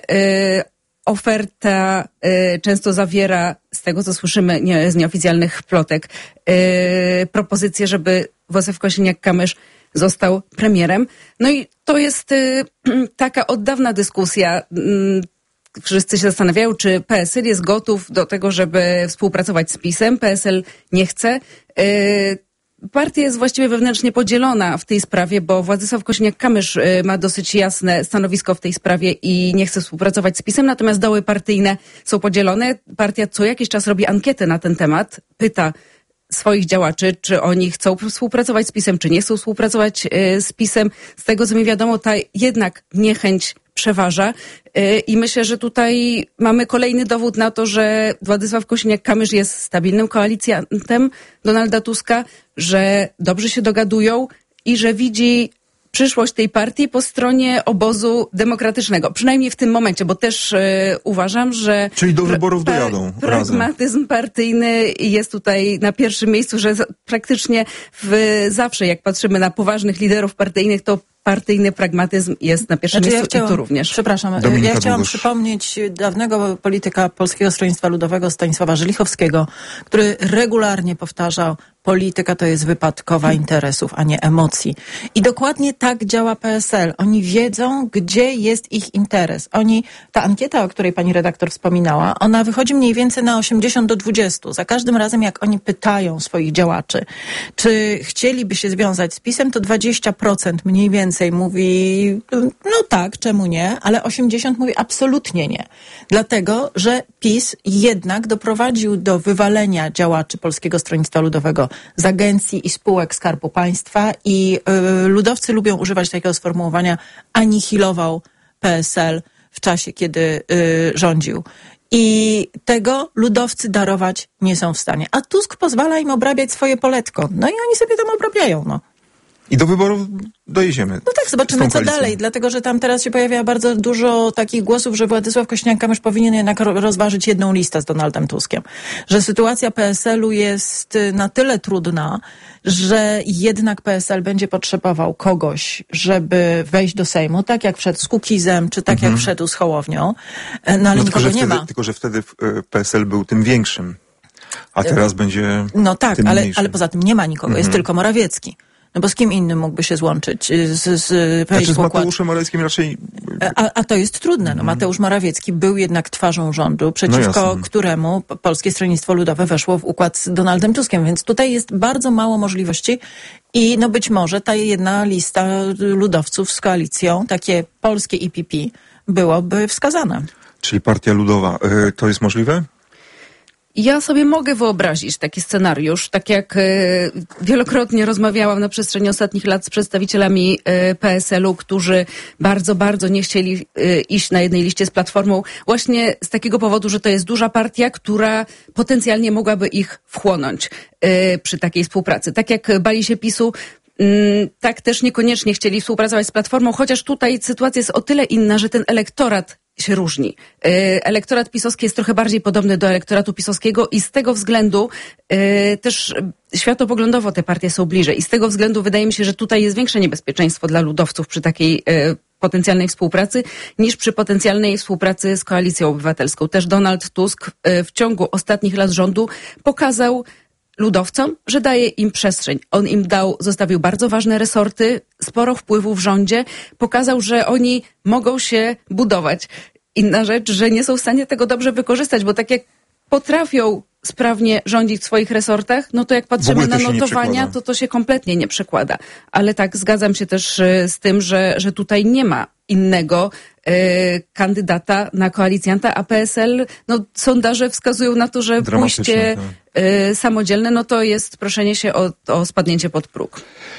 Oferta często zawiera, z tego co słyszymy z nieoficjalnych plotek, propozycję, żeby Władysław Kosiniak-Kamysz został premierem. No i to jest taka od dawna dyskusja. Wszyscy się zastanawiają, czy PSL jest gotów do tego, żeby współpracować z PiS-em. PSL nie chce. Partia jest właściwie wewnętrznie podzielona w tej sprawie, bo Władysław Kosiniak-Kamysz ma dosyć jasne stanowisko w tej sprawie i nie chce współpracować z PiS-em, natomiast doły partyjne są podzielone. Partia co jakiś czas robi ankietę na ten temat, pyta swoich działaczy, czy oni chcą współpracować z PiS-em, czy nie chcą współpracować z PiS-em. Z tego, co mi wiadomo, ta jednak niechęć przeważa i myślę, że tutaj mamy kolejny dowód na to, że Władysław Kosiniak-Kamysz jest stabilnym koalicjantem Donalda Tuska, że dobrze się dogadują i że widzi przyszłość tej partii po stronie obozu demokratycznego. Przynajmniej w tym momencie, bo też uważam, że... Czyli do wyborów dojadą pragmatyzm partyjny jest tutaj na pierwszym miejscu, że praktycznie zawsze jak patrzymy na poważnych liderów partyjnych, to partyjny pragmatyzm jest na pierwszym miejscu i tu również. Przepraszam, ja chciałam przypomnieć dawnego polityka Polskiego Stronnictwa Ludowego Stanisława Żelichowskiego, który regularnie powtarzał: polityka to jest wypadkowa interesów, a nie emocji. I dokładnie tak działa PSL. Oni wiedzą, gdzie jest ich interes. Ta ankieta, o której pani redaktor wspominała, ona wychodzi mniej więcej na 80-20. Za każdym razem, jak oni pytają swoich działaczy, czy chcieliby się związać z PiS-em, to 20% mniej więcej mówi, no tak, czemu nie, ale 80% mówi absolutnie nie. Dlatego, że PiS jednak doprowadził do wywalenia działaczy Polskiego Stronnictwa Ludowego z agencji i spółek Skarbu Państwa i ludowcy lubią używać takiego sformułowania: anihilował PSL w czasie, kiedy rządził. I tego ludowcy darować nie są w stanie. A Tusk pozwala im obrabiać swoje poletko. No i oni sobie tam obrabiają, no. I do wyborów dojedziemy. No tak, zobaczymy co dalej, dlatego że tam teraz się pojawia bardzo dużo takich głosów, że Władysław Kosiniak-Kamysz powinien jednak rozważyć jedną listę z Donaldem Tuskiem. Że sytuacja PSL-u jest na tyle trudna, że jednak PSL będzie potrzebował kogoś, żeby wejść do Sejmu, tak jak wszedł z Kukizem, czy tak jak wszedł z Hołownią, no ale nikogo nie ma. Tylko że wtedy PSL był tym większym, a teraz będzie no tak, tym mniejszym. ale poza tym nie ma nikogo, jest tylko Morawiecki. No bo z kim innym mógłby się złączyć? Z Mateuszem Morawieckim raczej... A to jest trudne. No, Mateusz Morawiecki był jednak twarzą rządu, przeciwko któremu Polskie Stronnictwo Ludowe weszło w układ z Donaldem Tuskiem. Więc tutaj jest bardzo mało możliwości i no być może ta jedna lista ludowców z koalicją, takie polskie EPP, byłoby wskazana. Czyli Partia Ludowa. To jest możliwe? Ja sobie mogę wyobrazić taki scenariusz, tak jak wielokrotnie rozmawiałam na przestrzeni ostatnich lat z przedstawicielami PSL-u, którzy bardzo, bardzo nie chcieli iść na jednej liście z Platformą, właśnie z takiego powodu, że to jest duża partia, która potencjalnie mogłaby ich wchłonąć przy takiej współpracy. Tak jak bali się PiS-u, tak też niekoniecznie chcieli współpracować z Platformą, chociaż tutaj sytuacja jest o tyle inna, że ten elektorat się różni. Elektorat pisowski jest trochę bardziej podobny do elektoratu pisowskiego i z tego względu też światopoglądowo te partie są bliżej. I z tego względu wydaje mi się, że tutaj jest większe niebezpieczeństwo dla ludowców przy takiej potencjalnej współpracy niż przy potencjalnej współpracy z Koalicją Obywatelską. Też Donald Tusk w ciągu ostatnich lat rządu pokazał ludowcom, że daje im przestrzeń. On im zostawił bardzo ważne resorty, sporo wpływu w rządzie, pokazał, że oni mogą się budować. Inna rzecz, że nie są w stanie tego dobrze wykorzystać, bo tak jak potrafią sprawnie rządzić w swoich resortach, no to jak patrzymy na notowania, to się kompletnie nie przekłada. Ale tak, zgadzam się też z tym, że tutaj nie ma innego kandydata na koalicjanta, a PSL, no sondaże wskazują na to, że pójście samodzielne, no to jest proszenie się o spadnięcie pod próg.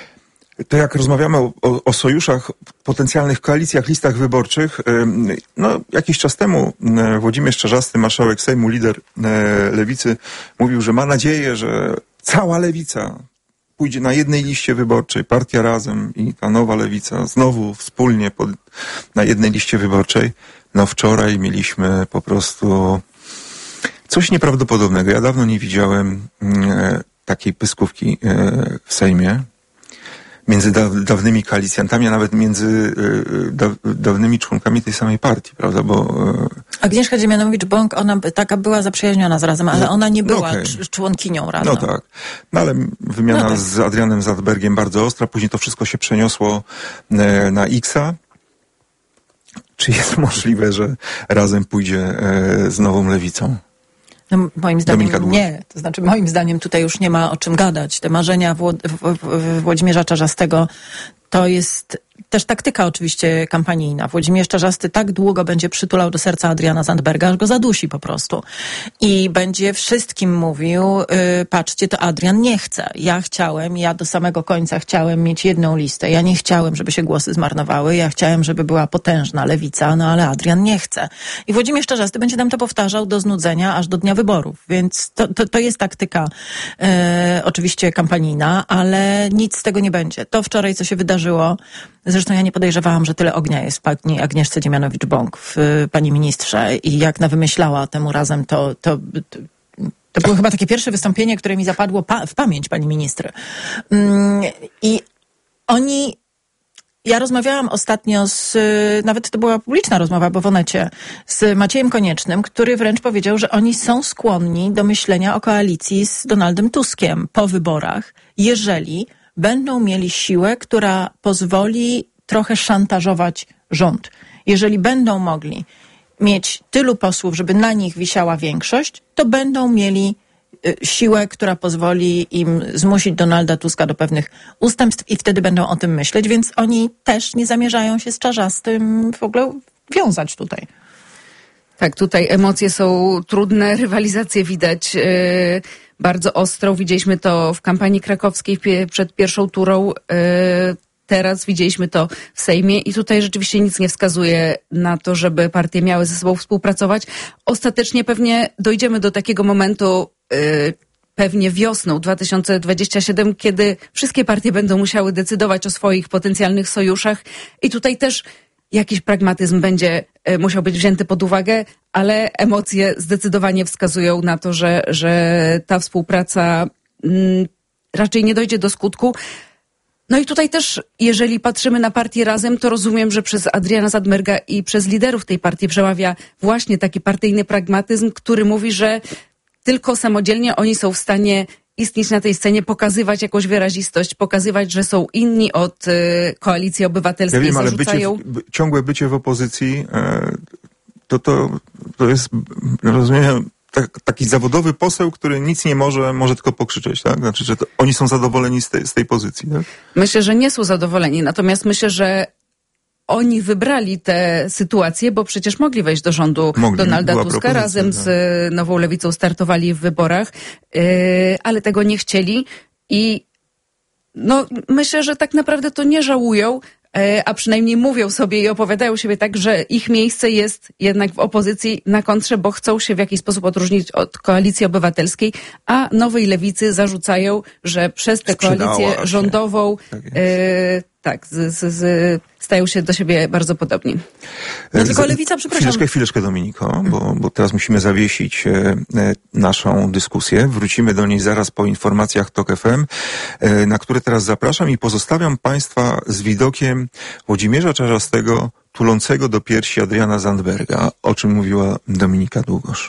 To jak rozmawiamy o sojuszach, potencjalnych koalicjach, listach wyborczych, no jakiś czas temu Włodzimierz Czarzasty, marszałek Sejmu, lider Lewicy, mówił, że ma nadzieję, że cała Lewica pójdzie na jednej liście wyborczej, Partia Razem i ta Nowa Lewica znowu wspólnie na jednej liście wyborczej. No wczoraj mieliśmy po prostu coś nieprawdopodobnego. Ja dawno nie widziałem takiej pyskówki w Sejmie między dawnymi koalicjantami, a nawet między dawnymi członkami tej samej partii, prawda? Bo Agnieszka Dziemianowicz-Bąk, ona taka była zaprzyjaźniona z Razem, ale ona nie była członkinią Razem. No tak. No ale wymiana z Adrianem Zandbergiem bardzo ostra. Później to wszystko się przeniosło na X-a. Czy jest możliwe, że Razem pójdzie z Nową Lewicą? No, moim zdaniem nie. To znaczy, moim zdaniem tutaj już nie ma o czym gadać. Te marzenia Włodzimierza Czarzastego to jest też taktyka oczywiście kampanijna. Włodzimierz Czarzasty tak długo będzie przytulał do serca Adriana Zandberga, aż go zadusi po prostu. I będzie wszystkim mówił, patrzcie, to Adrian nie chce. Ja do samego końca chciałem mieć jedną listę. Ja nie chciałem, żeby się głosy zmarnowały. Ja chciałem, żeby była potężna lewica, no ale Adrian nie chce. I Włodzimierz Czarzasty będzie nam to powtarzał do znudzenia aż do dnia wyborów. Więc to jest taktyka oczywiście kampanijna, ale nic z tego nie będzie. To wczoraj, co się wydarzyło, zresztą ja nie podejrzewałam, że tyle ognia jest w pani Agnieszce Dziemianowicz-Bąk, w pani ministrze, i jak nawymyślała temu Razem, to było chyba takie pierwsze wystąpienie, które mi zapadło w pamięć pani ministry. I ja rozmawiałam ostatnio nawet to była publiczna rozmowa, bo w Onecie, z Maciejem Koniecznym, który wręcz powiedział, że oni są skłonni do myślenia o koalicji z Donaldem Tuskiem po wyborach, jeżeli będą mieli siłę, która pozwoli trochę szantażować rząd. Jeżeli będą mogli mieć tylu posłów, żeby na nich wisiała większość, to będą mieli siłę, która pozwoli im zmusić Donalda Tuska do pewnych ustępstw i wtedy będą o tym myśleć, więc oni też nie zamierzają się z Czarzastym w ogóle wiązać tutaj. Tak, tutaj emocje są trudne, rywalizację widać bardzo ostrą. Widzieliśmy to w kampanii krakowskiej przed pierwszą turą. Teraz widzieliśmy to w Sejmie i tutaj rzeczywiście nic nie wskazuje na to, żeby partie miały ze sobą współpracować. Ostatecznie pewnie dojdziemy do takiego momentu, pewnie wiosną 2027, kiedy wszystkie partie będą musiały decydować o swoich potencjalnych sojuszach i tutaj też jakiś pragmatyzm będzie musiał być wzięty pod uwagę, ale emocje zdecydowanie wskazują na to, że ta współpraca raczej nie dojdzie do skutku. No i tutaj też, jeżeli patrzymy na partię Razem, to rozumiem, że przez Adriana Zandberga i przez liderów tej partii przemawia właśnie taki partyjny pragmatyzm, który mówi, że tylko samodzielnie oni są w stanie istnieć na tej scenie, pokazywać jakąś wyrazistość, pokazywać, że są inni od Koalicji Obywatelskiej. Ja wiem, ale ciągłe bycie w opozycji to jest, rozumiem, taki zawodowy poseł, który nic nie może tylko pokrzyczeć, tak? Znaczy, że oni są zadowoleni z tej pozycji, tak? Myślę, że nie są zadowoleni, natomiast myślę, że oni wybrali tę sytuację, bo przecież mogli wejść do rządu Donalda Tuska, razem z Nową Lewicą startowali w wyborach, ale tego nie chcieli i no, myślę, że tak naprawdę to nie żałują, a przynajmniej mówią sobie i opowiadają siebie tak, że ich miejsce jest jednak w opozycji na kontrze, bo chcą się w jakiś sposób odróżnić od Koalicji Obywatelskiej, a Nowej Lewicy zarzucają, że przez tę koalicję rządową stają się do siebie bardzo podobni. No tylko Lewica, przepraszam. Chwileczkę Dominiko, bo teraz musimy zawiesić naszą dyskusję. Wrócimy do niej zaraz po informacjach TOK FM, na które teraz zapraszam i pozostawiam Państwa z widokiem Włodzimierza Czarzastego tulącego do piersi Adriana Zandberga, o czym mówiła Dominika Długosz.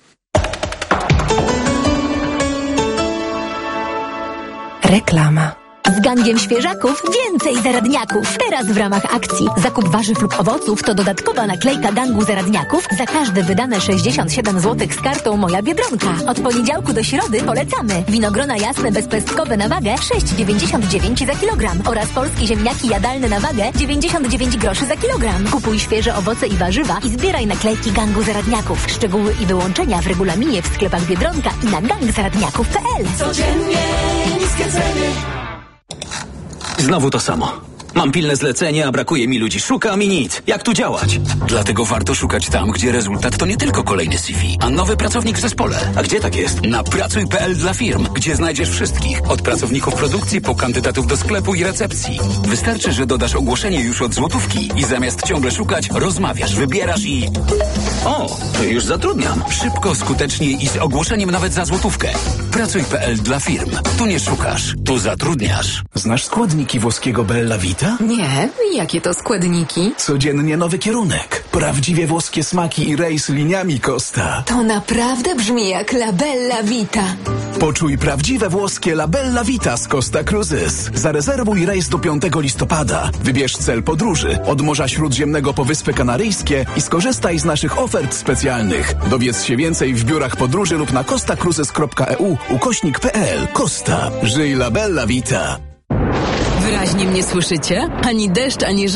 Reklama. Z gangiem świeżaków więcej zaradniaków. Teraz w ramach akcji zakup warzyw lub owoców to dodatkowa naklejka gangu zaradniaków za każde wydane 67 zł z kartą Moja Biedronka. Od poniedziałku do środy polecamy. Winogrona jasne bezpestkowe na wagę 6,99 za kilogram oraz polskie ziemniaki jadalne na wagę 99 groszy za kilogram. Kupuj świeże owoce i warzywa i zbieraj naklejki gangu zaradniaków. Szczegóły i wyłączenia w regulaminie w sklepach Biedronka i na gangzaradniaków.pl. Codziennie niskie ceny. Znowu to samo. Mam pilne zlecenie, a brakuje mi ludzi. Szukam i nic. Jak tu działać? Dlatego warto szukać tam, gdzie rezultat to nie tylko kolejny CV, a nowy pracownik w zespole. A gdzie tak jest? Na pracuj.pl dla firm, gdzie znajdziesz wszystkich. Od pracowników produkcji po kandydatów do sklepu i recepcji. Wystarczy, że dodasz ogłoszenie już od złotówki i zamiast ciągle szukać, rozmawiasz, wybierasz i... O, to już zatrudniam. Szybko, skutecznie i z ogłoszeniem nawet za złotówkę. Pracuj.pl dla firm. Tu nie szukasz, tu zatrudniasz. Znasz składniki włoskiego Bella Vita? Nie, jakie to składniki? Codziennie nowy kierunek. Prawdziwie włoskie smaki i rejs liniami Costa. To naprawdę brzmi jak La Bella Vita. Poczuj prawdziwe włoskie La Bella Vita z Costa Cruises. Zarezerwuj rejs do 5 listopada. Wybierz cel podróży od Morza Śródziemnego po Wyspy Kanaryjskie i skorzystaj z naszych ofert specjalnych. Dowiedz się więcej w biurach podróży lub na costacruises.eu/pl. Costa. Żyj La Bella Vita. Wyraźnie mnie słyszycie? Ani deszcz, ani